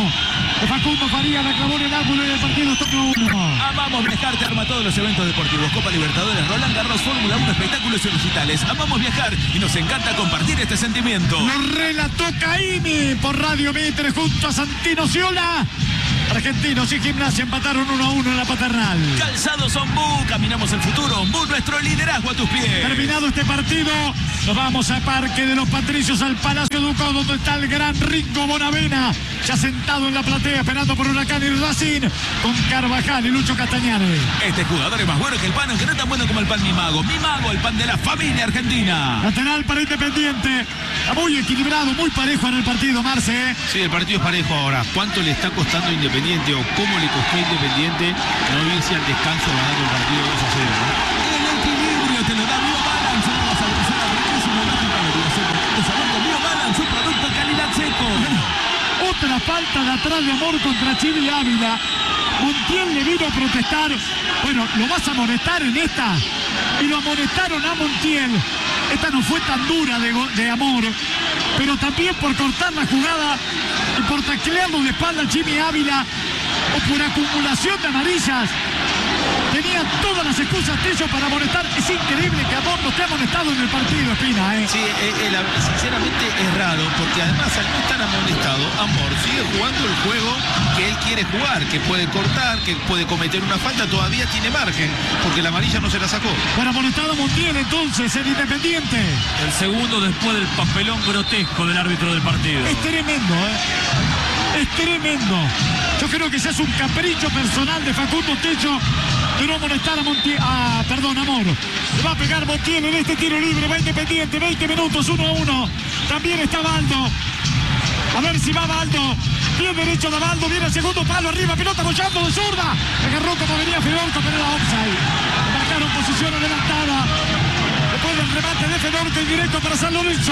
de Facundo Farías, la clavó en el ángulo y el partido toca uno. Amamos viajar, te arma todos los eventos deportivos. Copa Libertadores, Roland Garros, Fórmula uno, espectáculos digitales. Amamos viajar y nos encanta compartir este sentimiento. Lo relató Caimi por Radio Mitre junto a Santino Ciola. Argentinos y Gimnasia empataron uno a uno en la Paternal. Calzados Ombú, caminamos el futuro. Ombú, nuestro liderazgo a tus pies. Terminado este partido, nos vamos al Parque de los Patricios, al Palacio Ducó, donde está el gran Ringo Bonavena, ya sentado en la platea esperando por Huracán y Racing, con Carvajal y Lucho Castañares. Este jugador es más bueno que el pan, aunque no tan bueno como el pan Mi Mago. Mi Mago, el pan de la familia argentina. Lateral para Independiente. Está muy equilibrado, muy parejo en el partido, Marce. ¿eh? Sí, el partido es parejo ahora. ¿Cuánto le está costando Independiente o cómo le costó a Independiente no irse al descanso ganando el partido dos a cero? ¿no? El equilibrio te lo da BioBalance. Vamos a abrazar al riquísimo Martín Calorías. Sabor con BioBalance, un producto calidad seco. Otra falta de atrás de Amor contra Chile Ávila. Montiel le vino a protestar. Bueno, lo vas a amonestar en esta. Y lo amonestaron a Montiel. Esta no fue tan dura de, de Amor, pero también por cortar la jugada y por taclearlo de espalda a Jimmy Ávila, o por acumulación de amarillas. Tenía todas las excusas Tello para amonestar. Es increíble que Amor no esté amonestado en el partido, Espina. ¿eh? Sí, eh, eh, la, sinceramente es raro, porque además al no estar amonestado, Amor sigue jugando el juego que él quiere jugar, que puede cortar, que puede cometer una falta, todavía tiene margen, porque la amarilla no se la sacó. Para amonestado Montiel entonces, el Independiente. El segundo después del papelón grotesco del árbitro del partido. Es tremendo, ¿eh? Es tremendo. Yo creo que ese es un capricho personal de Facundo Tello de no amonestar a Montiel. Ah, perdón, Amor. Le va a pegar Montiel en este tiro libre. Va Independiente, veinte minutos, uno a uno. También está Baldo. A ver si va Baldo. Pie derecho de Baldo. Viene el segundo palo arriba. Pelota bollando de zurda. Agarró como venía Fedorco, pero era offside. Marcaron posición adelantada. Después del remate de Fedorco y directo para San Lorenzo.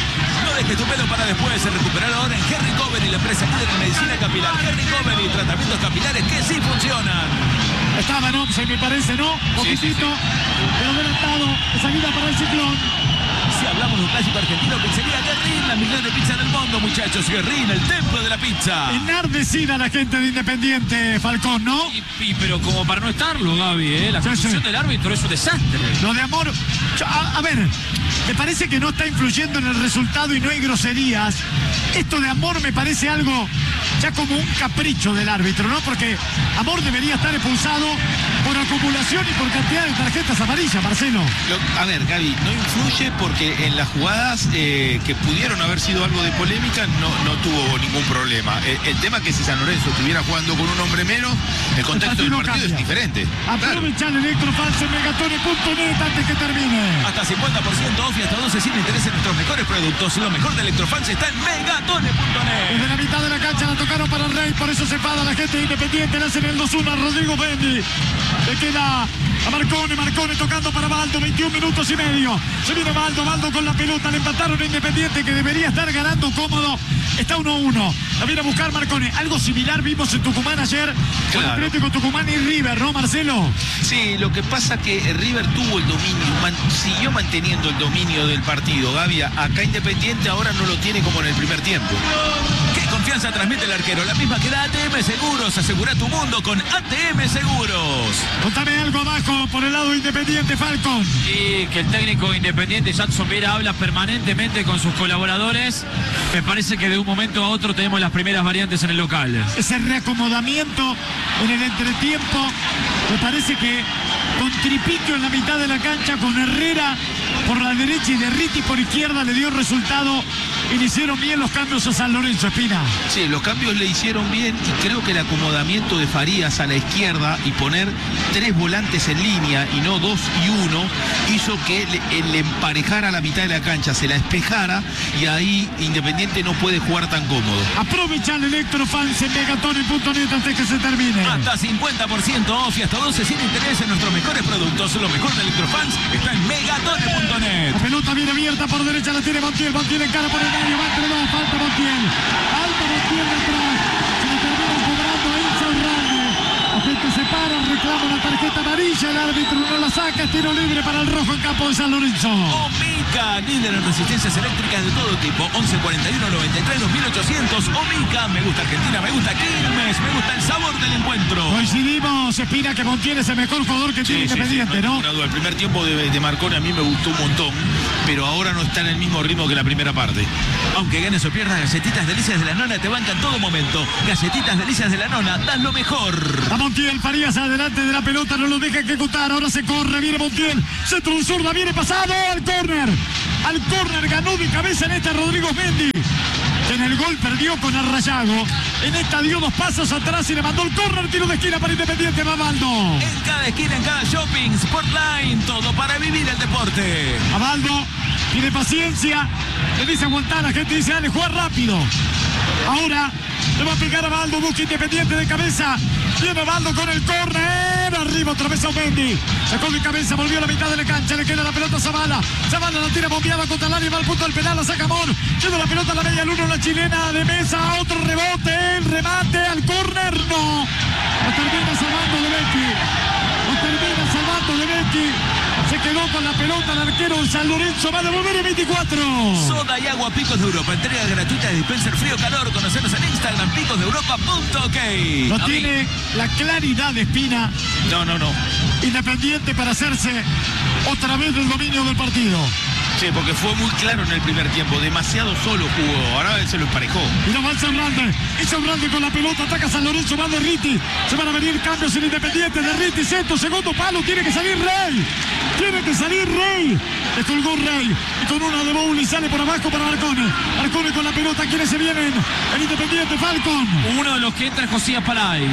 No dejes tu pelo para después. Se recuperará ahora en Henry Cover y la empresa líder en medicina capilar. Henry Cover y tratamientos capilares que sí funcionan. Estaba en offside, me parece, ¿no? Poquitito, sí, sí, sí. pero adelantado. Salida para el Ciclón. Si hablamos de un clásico argentino, pizzería Guerrín, la mejor de pizza del mundo, muchachos. Guerrín, el templo de la pizza. Enardecida la gente de Independiente, Falcón, ¿no? Y, y, pero como para no estarlo, Gaby, ¿eh? La Sí, posición sí. del árbitro es un desastre. Lo de Amor. Yo, a, a ver, me parece que no está influyendo en el resultado y no hay groserías. Esto de Amor me parece algo ya como un capricho del árbitro, ¿no? Porque Amor debería estar expulsado por acumulación y por cantidad de tarjetas amarillas, Marcelo. Lo, a ver, Gaby, no influye porque en las jugadas eh, que pudieron haber sido algo de polémica no, no tuvo ningún problema. El, el tema es que si San Lorenzo estuviera jugando con un hombre menos, el contexto del partido cambia. es diferente. Aprovechar el Electrofans en megatone punto net antes que termine. Hasta cincuenta por ciento off y hasta doce sin interés en nuestros mejores productos. Lo mejor de Electrofans está en megatone punto net. Desde la mitad de la cancha la tocaron para el Rey, por eso se enfada la gente de Independiente. Le hacen el dos uno a Rodrigo Bendy. Le queda a Marcone, Marcone tocando para Baldo, veintiún minutos y medio. Se viene Baldo, Baldo con la pelota. Le empataron a Independiente, que debería estar ganando cómodo. Está uno a uno. La viene a buscar Marcone. Algo similar vimos en Tucumán ayer con Claro. Atlético Tucumán y River, ¿no, Marcelo? Sí, lo que pasa que River tuvo el dominio, man, siguió manteniendo el dominio del partido, Gaby. Acá Independiente ahora no lo tiene como en el primer tiempo. ¿Qué confianza transmite el arquero? La misma que da A T M Seguros. Asegura tu mundo con A T M Seguros. Contame algo abajo por el lado Independiente, Falcon. Y que el técnico independiente, Jackson Vera, habla permanentemente con sus colaboradores. Me parece que de un momento a otro tenemos las primeras variantes en el local. Ese reacomodamiento en el entretiempo, me parece que con Tripiquio en la mitad de la cancha, con Herrera por la derecha y Derriti por izquierda, le dio resultado y le hicieron bien los cambios a San Lorenzo, Espina. Sí, los cambios le hicieron bien y creo que el acomodamiento de Farías a la izquierda y poner tres volantes en línea y no dos y uno hizo que le, le emparejara la mitad de la cancha, se la espejara y ahí Independiente no puede jugar tan cómodo. Aprovecha el Electrofans en megatone punto net antes que se termine. Hasta cincuenta por ciento off y hasta doce sin interés en nuestros mejores productos. Lo mejor de Electrofans está en megatone punto net. La pelota viene abierta por derecha, la tiene Montiel. Montiel en cara por el medio, va entre dos, falta Montiel. Falta Montiel de atrás. Se le termina cobrando Enzo Hernández. La gente se para, reclama la tarjeta amarilla. El árbitro no la saca. Tiro libre para el rojo en campo de San Lorenzo. Omita Omica, líder en resistencias eléctricas de todo tipo. once cuarenta y uno noventa y tres dos mil ochocientos. Omica, me gusta Argentina, me gusta Quilmes, me gusta el sabor del encuentro. Coincidimos, Espina, que Montiel es el mejor jugador que Sí, tiene sí, Independiente, sí, ¿no? ninguna duda. El primer tiempo de, de Marconi a mí me gustó un montón, pero ahora no está en el mismo ritmo que la primera parte. Aunque ganes o pierdas, Galletitas Delicias de la Nona te bancan todo momento. Galletitas Delicias de la Nona, dan lo mejor. A Montiel, Farías adelante de la pelota, no lo deja ejecutar, ahora se corre, viene Montiel, centro de zurda, viene pasado al córner, al córner, ganó de cabeza en esta Rodrigo Mendy, que en el gol perdió con Arrayago, en esta dio dos pasos atrás y le mandó el córner, tiro de esquina para Independiente, Babaldo. En cada esquina, en cada shopping, Sportline, todo para vivir el deporte. Babaldo tiene paciencia, le dice aguantar, la gente dice dale, juega rápido. Ahora le va a pegar a Baldo, busca Independiente de cabeza. Viene Baldo con el córner. Arriba otra vez a Mendy. Sacó de cabeza, volvió a la mitad de la cancha. Le queda la pelota a Zavala. Zavala la tira bombeada contra el área. Va al punto del penal. La saca Amor. Lleva la pelota a la media luna. La chilena de Mesa. Otro rebote. El remate al córner. No. Lo termina salvando de Becky. Lo termina salvando de Becky. Se quedó con la pelota el arquero de San Lorenzo. Va a devolver en veinticuatro. Soda y agua Picos de Europa. Entrega gratuita de dispenser frío calor. Conocernos en Instagram, picos de europa punto ok. No tiene la claridad de Espina. No, no, no. Independiente para hacerse otra vez del dominio del partido. Sí, porque fue muy claro en el primer tiempo. Demasiado solo jugó. Ahora él se lo emparejó. Y no va el Cerralde. Y Cerralde con la pelota. Ataca San Lorenzo. Va de Riti. Se van a venir cambios en Independiente. De Riti. Centro. Segundo palo. Tiene que salir Rey. Tiene que salir Rey. Le colgó Rey. Y con una de Bouli sale por abajo para Marconi. Marconi con la pelota. ¿Quiénes se vienen? El Independiente. Falcon. Uno de los que entra es Josías Palais.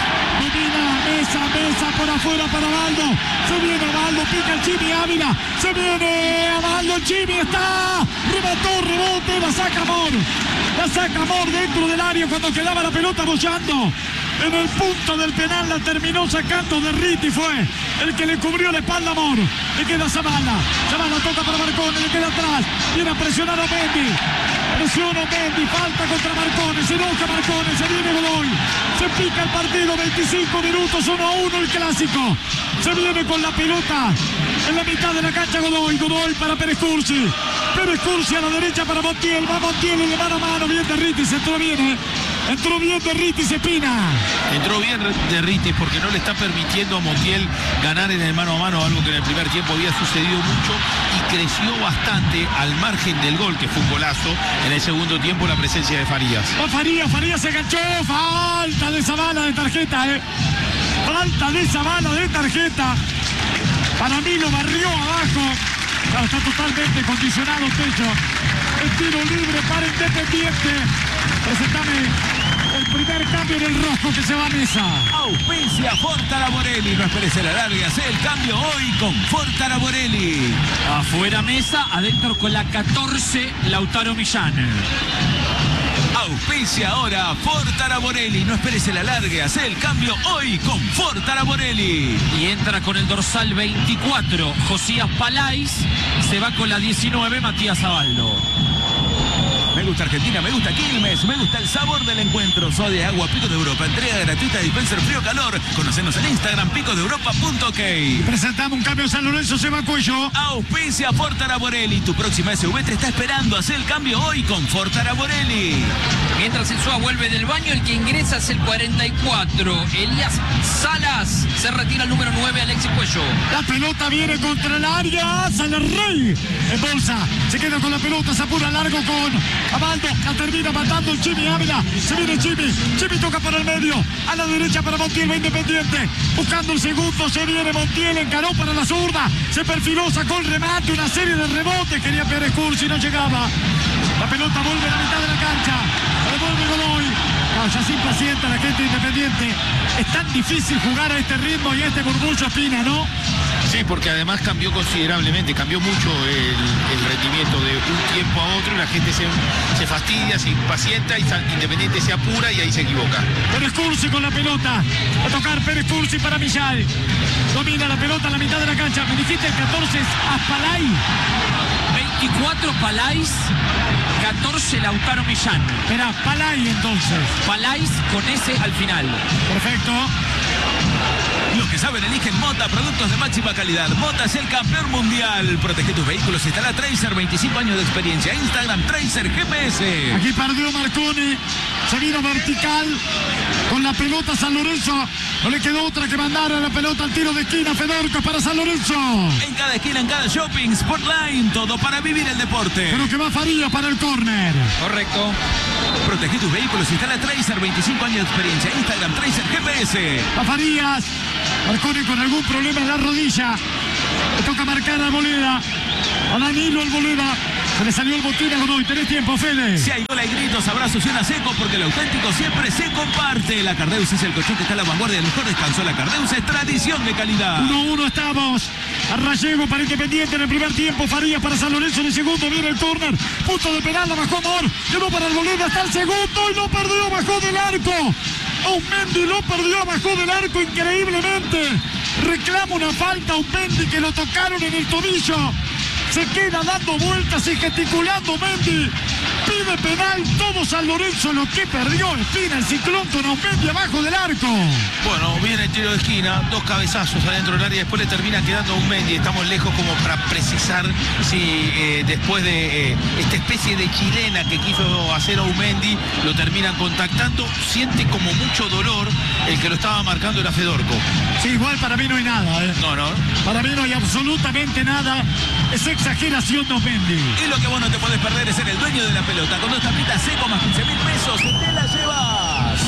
Domina, mesa, mesa por afuera para Baldo. Se viene Baldo, pica el Chimi Ávila. Se viene a Baldo, el Chimi está. Remató, rebote, la saca Amor. La saca Amor dentro del área cuando quedaba la pelota bollando. En el punto del penal la terminó sacando de Riti, fue el que le cubrió la espalda a Amor. Le queda Zavala. Zavala toca para Marconi, le queda atrás. Viene a presionar a Mendy. Presiona Mendy, falta contra Marconi. Se enoja Marconi, se viene Godoy. Se pica el partido, veinticinco minutos, uno a uno el clásico. Se viene con la pelota en la mitad de la cancha Godoy. Godoy para Pérez Cursi. Pérez Cursi a la derecha para Montiel. Va Montiel y le mano a mano. Bien de Riti, se entró bien, ¿eh? Entró bien de Ritis Espina. Entró bien de Ritis porque no le está permitiendo a Montiel ganar en el mano a mano, algo que en el primer tiempo había sucedido mucho, y creció bastante al margen del gol, que fue un golazo. En el segundo tiempo la presencia de Farías. Va Farías, Farías se enganchó. Falta de Zavala de tarjeta, eh. Falta de Zavala de tarjeta. Para mí lo barrió abajo. Claro, está totalmente condicionado Techo. El tiro libre para Independiente. Presentame el primer cambio en el rojo que se va a Mesa. Auspicia Fortara Borelli. No esperes el alargue, hace el cambio hoy con Fortara Borelli. Afuera Mesa, adentro con la catorce, Lautaro Millán. Auspicia ahora Fortara Borelli. No esperes el alargue, hace el cambio hoy con Fortara Borelli. Y entra con el dorsal veinticuatro, Josías Palais. Y se va con la diecinueve, Matías Abaldo. Me gusta Argentina, me gusta Quilmes, me gusta el sabor del encuentro. Soda y agua Picos de Europa. Entrega gratuita de dispenser frío calor. Conocenos en Instagram, picos de europa punto ok. Presentamos un cambio en San Lorenzo, se va Cuello. Auspicia Fortara Borelli. Tu próxima S U V te está esperando. Haz el cambio hoy con Fortara Borelli. Mientras el Sua vuelve del baño, el que ingresa es el cuarenta y cuatro, Elías Salas. Se retira el número nueve, Alexis Cuello. La pelota viene contra el área. Sale Rey en bolsa. Se queda con la pelota, se apura largo con Abaldo. La termina matando el Chimi Ávila. Se viene Chimi. Chimi toca por el medio. A la derecha para Montiel, va Independiente. Buscando el segundo. Se viene Montiel. Encaró para la zurda. Se perfiló, sacó el remate. Una serie de rebotes. Quería Pérez Cursi, no llegaba. La pelota vuelve a la mitad de la cancha. Revuelve Godoy. No, ya se impacienta la gente Independiente. Es tan difícil jugar a este ritmo y a este Burbullo Espina, ¿no? Sí, porque además cambió considerablemente, cambió mucho el, el rendimiento de un tiempo a otro y la gente se, se fastidia, se impacienta y Independiente se apura y ahí se equivoca. Pérez Cursi con la pelota. A tocar Pérez Cursi para Millán. Domina la pelota a la mitad de la cancha. Me dijiste el catorce es Aspalay. veinticuatro Palais, catorce Lautaro Millán. Espera, Palay entonces. Palais con S al final. Perfecto. Lo que que saben eligen Mota, productos de máxima calidad. Mota es el campeón mundial. Protege tus vehículos. Estará Tracer, veinticinco años de experiencia. Instagram, Tracer G P S. Aquí perdió Marconi. Se vino vertical con la pelota San Lorenzo. No le quedó otra que mandar a la pelota al tiro de esquina. Fedorco para San Lorenzo. En cada esquina, en cada shopping, Sportline. Todo para vivir el deporte. Pero que va Farías para el córner. Correcto. Protege tus vehículos. Instala Tracer, veinticinco años de experiencia. Instagram, Tracer G P S. Va Farías. Marconi con algún problema en la rodilla. Le toca marcar a Arboleda. A Danilo Arboleda. Se le salió el botín a Godoy. Tenés tiempo, Fede. Si hay gol, hay gritos, abrazos y una seco, porque el auténtico siempre se comparte. La Cardeus es el colchón que está a la vanguardia. El mejor descanso. La Cardeus es tradición de calidad. uno uno estamos. A Rallego para Independiente en el primer tiempo. Farías para San Lorenzo en el segundo. Viene el córner. Punto de penal. La bajó Amor. Llegó para Arboleda. Está el segundo y lo perdió. Bajó del arco. Aumendi lo perdió. Bajó del arco increíblemente. Reclama una falta. Aumendi que lo tocaron en el tobillo. Se queda dando vueltas y gesticulando Mendy. Pide penal, todo San Lorenzo, lo que perdió Espina, el ciclón con Aumendi abajo del arco. Bueno, viene el tiro de esquina, dos cabezazos adentro del área, después le termina quedando a Aumendi. Estamos lejos como para precisar si eh, después de eh, esta especie de chilena que quiso hacer Aumendi, lo terminan contactando. Siente como mucho dolor, el que lo estaba marcando era Fedorco. Sí, igual para mí no hay nada, ¿eh? No, no. Para mí no hay absolutamente nada. Es exageración de Aumendi. Y lo que vos no te podés perder es ser el dueño de la pelota. Con dos tapitas seco más quince mil pesos, te la llevas.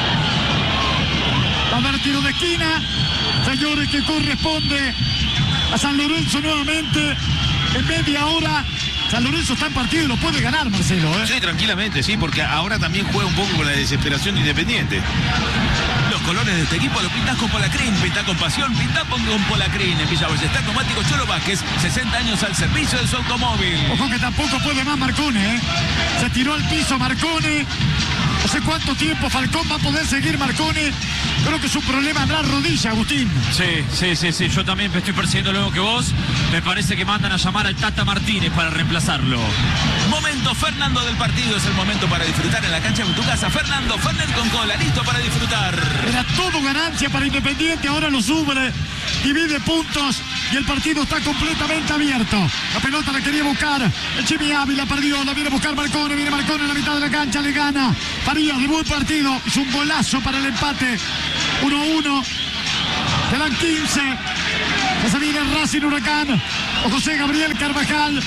Va a haber tiro de esquina. Señores, que corresponde a San Lorenzo nuevamente. En media hora. San Lorenzo está en partido y lo puede ganar, Marcelo, ¿eh? Sí, tranquilamente, sí, porque ahora también juega un poco con la desesperación de Independiente. Los colores de este equipo los pintás con Polacrín, pintá con pasión, pintá con Polacrín. En Villa Ballester, neumático Cholo Vázquez, sesenta años al servicio de su automóvil. Ojo que tampoco puede más Marconi, ¿eh? Se tiró al piso Marconi. No sé cuánto tiempo Falcón va a poder seguir Marconi. Creo que su problema es la rodilla, Agustín. Sí, sí, sí, sí. Yo también estoy persiguiendo lo mismo que vos. Me parece que mandan a llamar al Tata Martínez para reemplazarlo. Momento Fernando del partido. Es el momento para disfrutar en la cancha de tu casa. Fernando Fernet con cola, listo para disfrutar. Era todo ganancia para Independiente. Ahora lo sube, divide puntos y el partido está completamente abierto. La pelota la quería buscar el Jimmy Ávila, perdió, la viene a buscar Marconi. Viene Marconi en la mitad de la cancha, le gana Farías de buen partido. Hizo un golazo para el empate. uno uno. Quedan quince. Ya se viene Racing Huracán. O José Gabriel Carvajal.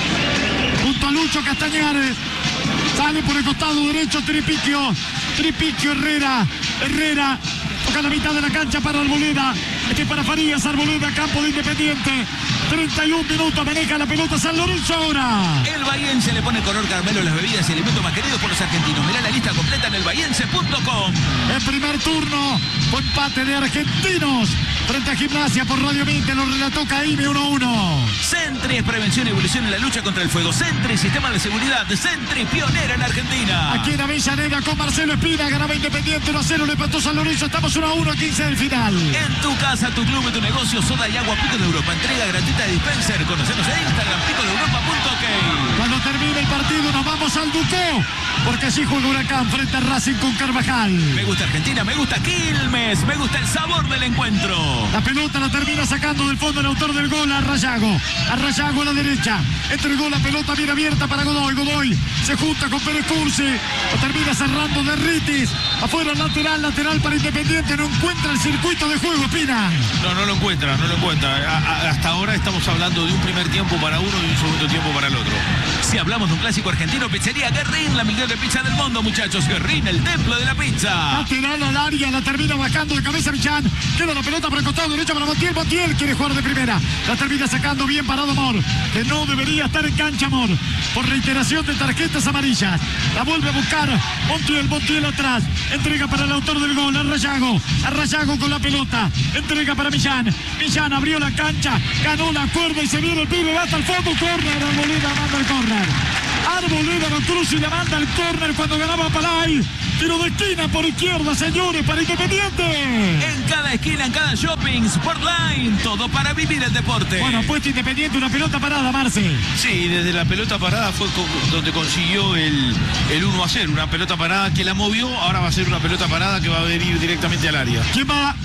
Junto a Lucho Castañares. Sale por el costado derecho Tripiquio. Tripiquio Herrera. Herrera. Toca la mitad de la cancha para Arboleda. Este para Farías. Arboleda, campo de Independiente. treinta y un minutos, maneja la pelota San Lorenzo ahora. El bahiense le pone color caramelo a las bebidas y alimentos más queridos por los argentinos. Mirá la lista completa en el bahiense punto com. El primer turno, fue empate de argentinos. Frente a Gimnasia por Radio veinte, lo relató Caime uno uno. Sentry es prevención y evolución en la lucha contra el fuego. Sentry, sistema de seguridad. Sentry, pionera en Argentina. Aquí en Avellaneda con Marcelo Espina, ganaba Independiente uno a cero, le empató San Lorenzo. Estamos uno a uno a quince del final. En tu casa, tu club, tu negocio, soda y agua Pico de Europa. Entrega gratuita de dispenser. Conocenos en Instagram, pico de europa punto ok. Cuando termine el partido nos vamos al Ducó, porque allí juega Huracán frente a Racing con Carvajal. Me gusta Argentina, me gusta Quilmes, me gusta el sabor del encuentro. La pelota la termina sacando del fondo el autor del gol, a Rayago. A Rayago a la derecha. Entregó la pelota bien abierta para Godoy. Godoy se junta con Pérez Cursi. Lo termina cerrando Derritis. Afuera lateral, lateral para Independiente. No encuentra el circuito de juego, Espina. No, no lo encuentra, no lo encuentra. A, a, hasta ahora estamos hablando de un primer tiempo para uno y un segundo tiempo para el otro. Si hablamos de un clásico argentino, pizzería Guerrín, la mejor de pizza del mundo, muchachos. Guerrín, el templo de la pizza. Lateral al área, la termina bajando de cabeza Millán. Queda la pelota por el costado derecho para Montiel. Montiel quiere jugar de primera. La termina sacando bien parado Amor, que no debería estar en cancha Amor, por reiteración de tarjetas amarillas. La vuelve a buscar Montiel, Montiel atrás. Entrega para el autor del gol, a Rayago. A Rayago con la pelota. Entrega para Millán. Millán abrió la cancha, ganó la cuerda y se viene el pibe, va hasta el fondo. Córner, Arboleda manda el córner. Arboleda lo cruza y le manda el córner cuando ganaba Palay. Tiro de esquina por izquierda, señores, para Independiente. En cada esquina, en cada shopping, Sportline, todo para vivir el deporte. Bueno, puesto Independiente, una pelota parada, Marce. Sí, desde la pelota parada fue donde consiguió el, el uno a cero. Una pelota parada que la movió, ahora va a ser una pelota parada que va a venir directamente al área. ¿Quién va?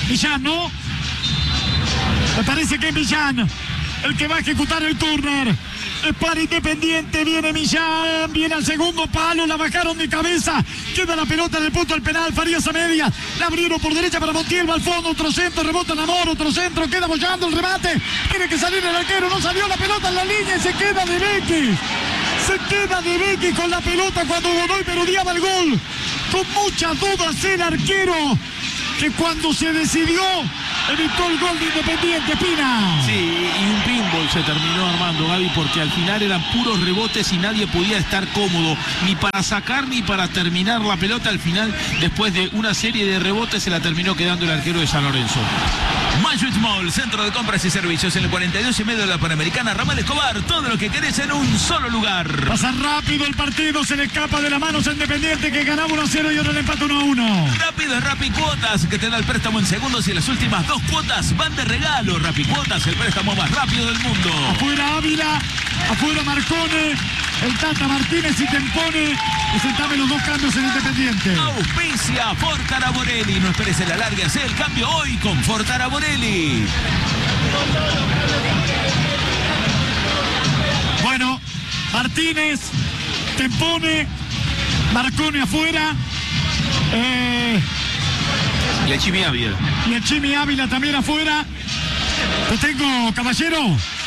Millán, ¿no? Me parece que es Millán el que va a ejecutar el turner. Es para Independiente, viene Millán, viene al segundo palo, la bajaron de cabeza, queda la pelota en el punto del penal, Farías a media, la abrieron por derecha para Montiel, va al fondo, otro centro, rebota Namor, otro centro, queda bollando el remate, tiene que salir el arquero, no salió la pelota en la línea y se queda de Becky, se queda de Becky con la pelota cuando Godoy merodeaba el gol, con muchas dudas el arquero, que cuando se decidió evitó el gol de Independiente, Pina. Sí, y un pinball se terminó armando, Gaby, porque al final eran puros rebotes y nadie podía estar cómodo, ni para sacar ni para terminar la pelota. Al final, después de una serie de rebotes, se la terminó quedando el arquero de San Lorenzo. Mayuit Mall, centro de compras y servicios en el cuarenta y dos y medio de la Panamericana, Ramal Escobar, todo lo que querés en un solo lugar. Pasa rápido el partido, se le escapa de las manos a Independiente, que ganaba uno a cero y ahora le empata uno a uno. Rápido es Rappi Cuotas, que te da el préstamo en segundos y las últimas dos cuotas van de regalo. Rappi Cuotas, el préstamo más rápido del mundo. Afuera Ávila, afuera Marcone, el Tata Martínez y Tempone. Presentame los dos cambios en Independiente. Auspicia Fortara Borelli. No esperes en la larga, haz el cambio hoy con Fortara Borelli. Bueno, Martínez, Tempone, Marcone afuera. Eh, Y el Chimi Ávila. y el Chimi Ávila también afuera. ¿Lo tengo, caballero?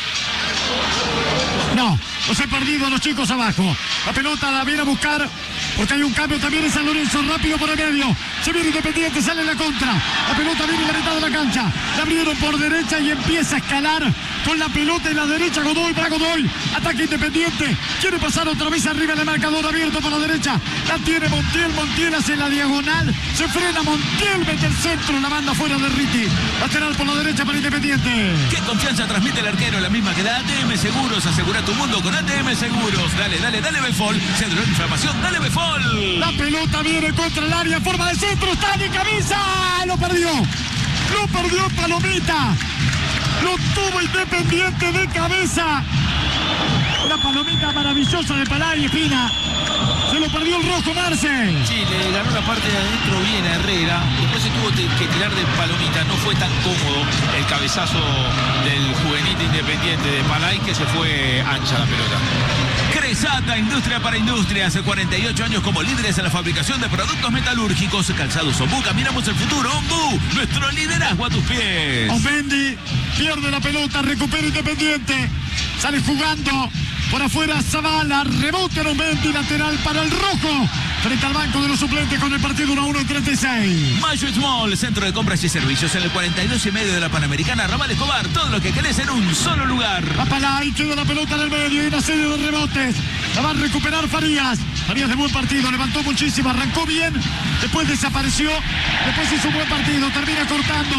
No, los he perdido a los chicos abajo. La pelota la viene a buscar porque hay un cambio también en San Lorenzo, rápido por el medio. Se viene Independiente, sale en la contra. La pelota viene en la mitad de la cancha. La abrieron por derecha y empieza a escalar con la pelota en la derecha. Godoy para Godoy. Ataque Independiente. Quiere pasar otra vez arriba del marcador abierto para la derecha. La tiene Montiel. Montiel hace la diagonal. Se frena Montiel, mete el centro. La manda fuera de Riti. Lateral por la derecha para Independiente. ¿Qué confianza transmite el arquero? La misma que da A T M Seguros. Asegura tu mundo con A T M Seguros. Dale, dale, dale Befol. Centro de inflamación, dale Befol. La pelota viene contra el área, forma de centro, está de cabeza, lo perdió, lo perdió Palomita, lo tuvo Independiente de cabeza, una palomita maravillosa de Palay, Espina, se lo perdió el rojo Marce. Sí, le ganó la parte de adentro bien a Herrera, después se tuvo que tirar de palomita, no fue tan cómodo el cabezazo del juvenil de Independiente de Palay, que se fue ancha la pelota. Cresata, industria para industria, hace cuarenta y ocho años como líderes en la fabricación de productos metalúrgicos, calzados Ombú, caminamos el futuro, Ombú, nuestro liderazgo a tus pies. Omendi pierde la pelota, recupera Independiente, sale jugando por afuera Zavala, rebote en Omendi, lateral para el rojo, frente al banco de los suplentes con el partido uno a uno en treinta y seis. Mayuit Mall, centro de compras y servicios en el cuarenta y dos y medio de la Panamericana, Ramal Escobar, todo lo que querés en un solo lugar. Va Palay, queda la pelota en el medio y una serie de rebotes. La va a recuperar Farías. Farías de buen partido, levantó muchísimo, arrancó bien, después desapareció, después hizo un buen partido, termina cortando.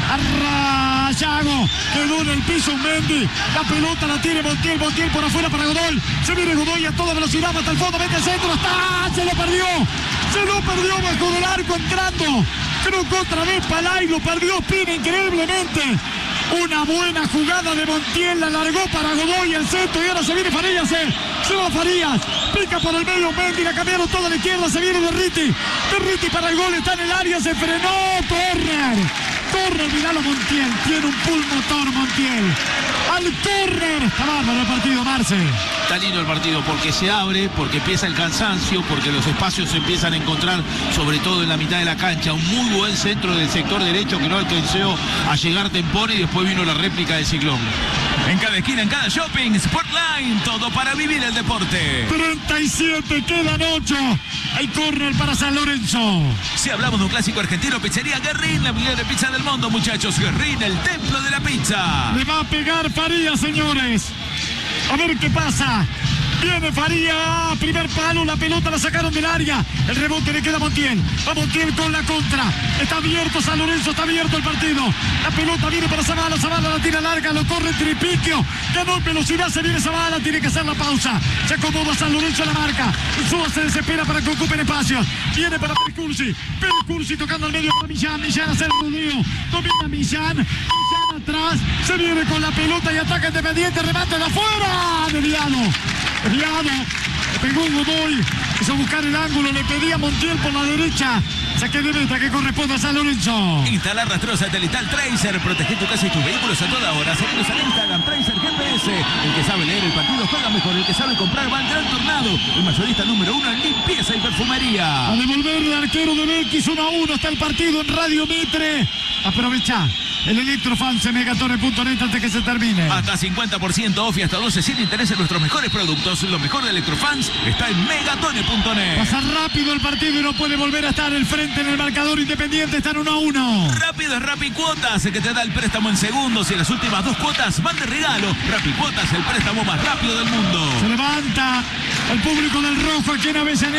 A Rayago, quedó en el piso Mendy. La pelota la tiene Montiel, Montiel por afuera para Godoy. Se viene Godoy a toda velocidad, hasta el fondo, mete el centro, está, se lo perdió. Se lo perdió bajo del arco entrando. Creo que otra vez Palay lo perdió Pina increíblemente. Una buena jugada de Montiel, la largó para Godoy el centro y ahora se viene Farías, eh. se va Farías, pica por el medio Mendy, la cambiaron toda a la izquierda, se viene de Riti, de Riti para el gol, está en el área, se frenó, córner, córner, miralo Montiel, tiene un pulmotor Montiel, al córner, está bárbaro el partido, Marce. Está lindo el partido porque se abre, porque empieza el cansancio, porque los espacios se empiezan a encontrar, sobre todo en la mitad de la cancha. Un muy buen centro del sector derecho que no alcanzó a llegar Tempone y después vino la réplica del Ciclón. En cada esquina, en cada shopping, Sportline, todo para vivir el deporte. treinta y siete, quedan ocho. Hay córner para San Lorenzo. Si hablamos de un clásico argentino, pizzería Guerrín, la mejor pizza del mundo, muchachos. Guerrín, el templo de la pizza. Le va a pegar Farías, señores. A ver qué pasa. Viene Faría, primer palo, la pelota la sacaron del área. El rebote le queda a Montiel. Va Montiel con la contra. Está abierto San Lorenzo, está abierto el partido. La pelota viene para Zavala, Zavala la tira larga, lo corre Tripiquio. Ganó en velocidad, se viene Zavala, tiene que hacer la pausa. Se acomoda San Lorenzo a la marca. Insúa se desespera para que ocupen espacio. Viene para Percursi. Percursi tocando al medio para Millán. Millán hace el rodeo. Domina Millán. Millán atrás. Se viene con la pelota y ataca Independiente. Remate de afuera. Desviado. Desviado. Le pegó Godoy. Quiso buscar el ángulo. Le pedía a Montiel por la derecha. Saque de meta que corresponde a San Lorenzo. Instalar rastreo satelital Tracer. Protege tu casa y tus vehículos a toda hora. Seguimos al Instagram Tracer G P S. El que sabe leer el partido juega mejor. El que sabe comprar va al Gran Tornado. El mayorista número uno en limpieza y perfumería. A devolver el arquero de Betis uno a uno. Está el partido en Radio Mitre. Aprovecha el Electrofans en megatone punto net antes que se termine. Hasta cincuenta por ciento off y hasta doce sin interés en nuestros mejores productos. Lo mejor de Electrofans está en megatone punto net. Pasa rápido el partido y no puede volver a estar al frente en el marcador. Independiente están uno a uno. Rápido es Rappi Cuotas, el que te da el préstamo en segundos y las últimas dos cuotas van de regalo. Rappi Cuotas, el préstamo más rápido del mundo. Se levanta el público del Rojo aquí en Avellaneda.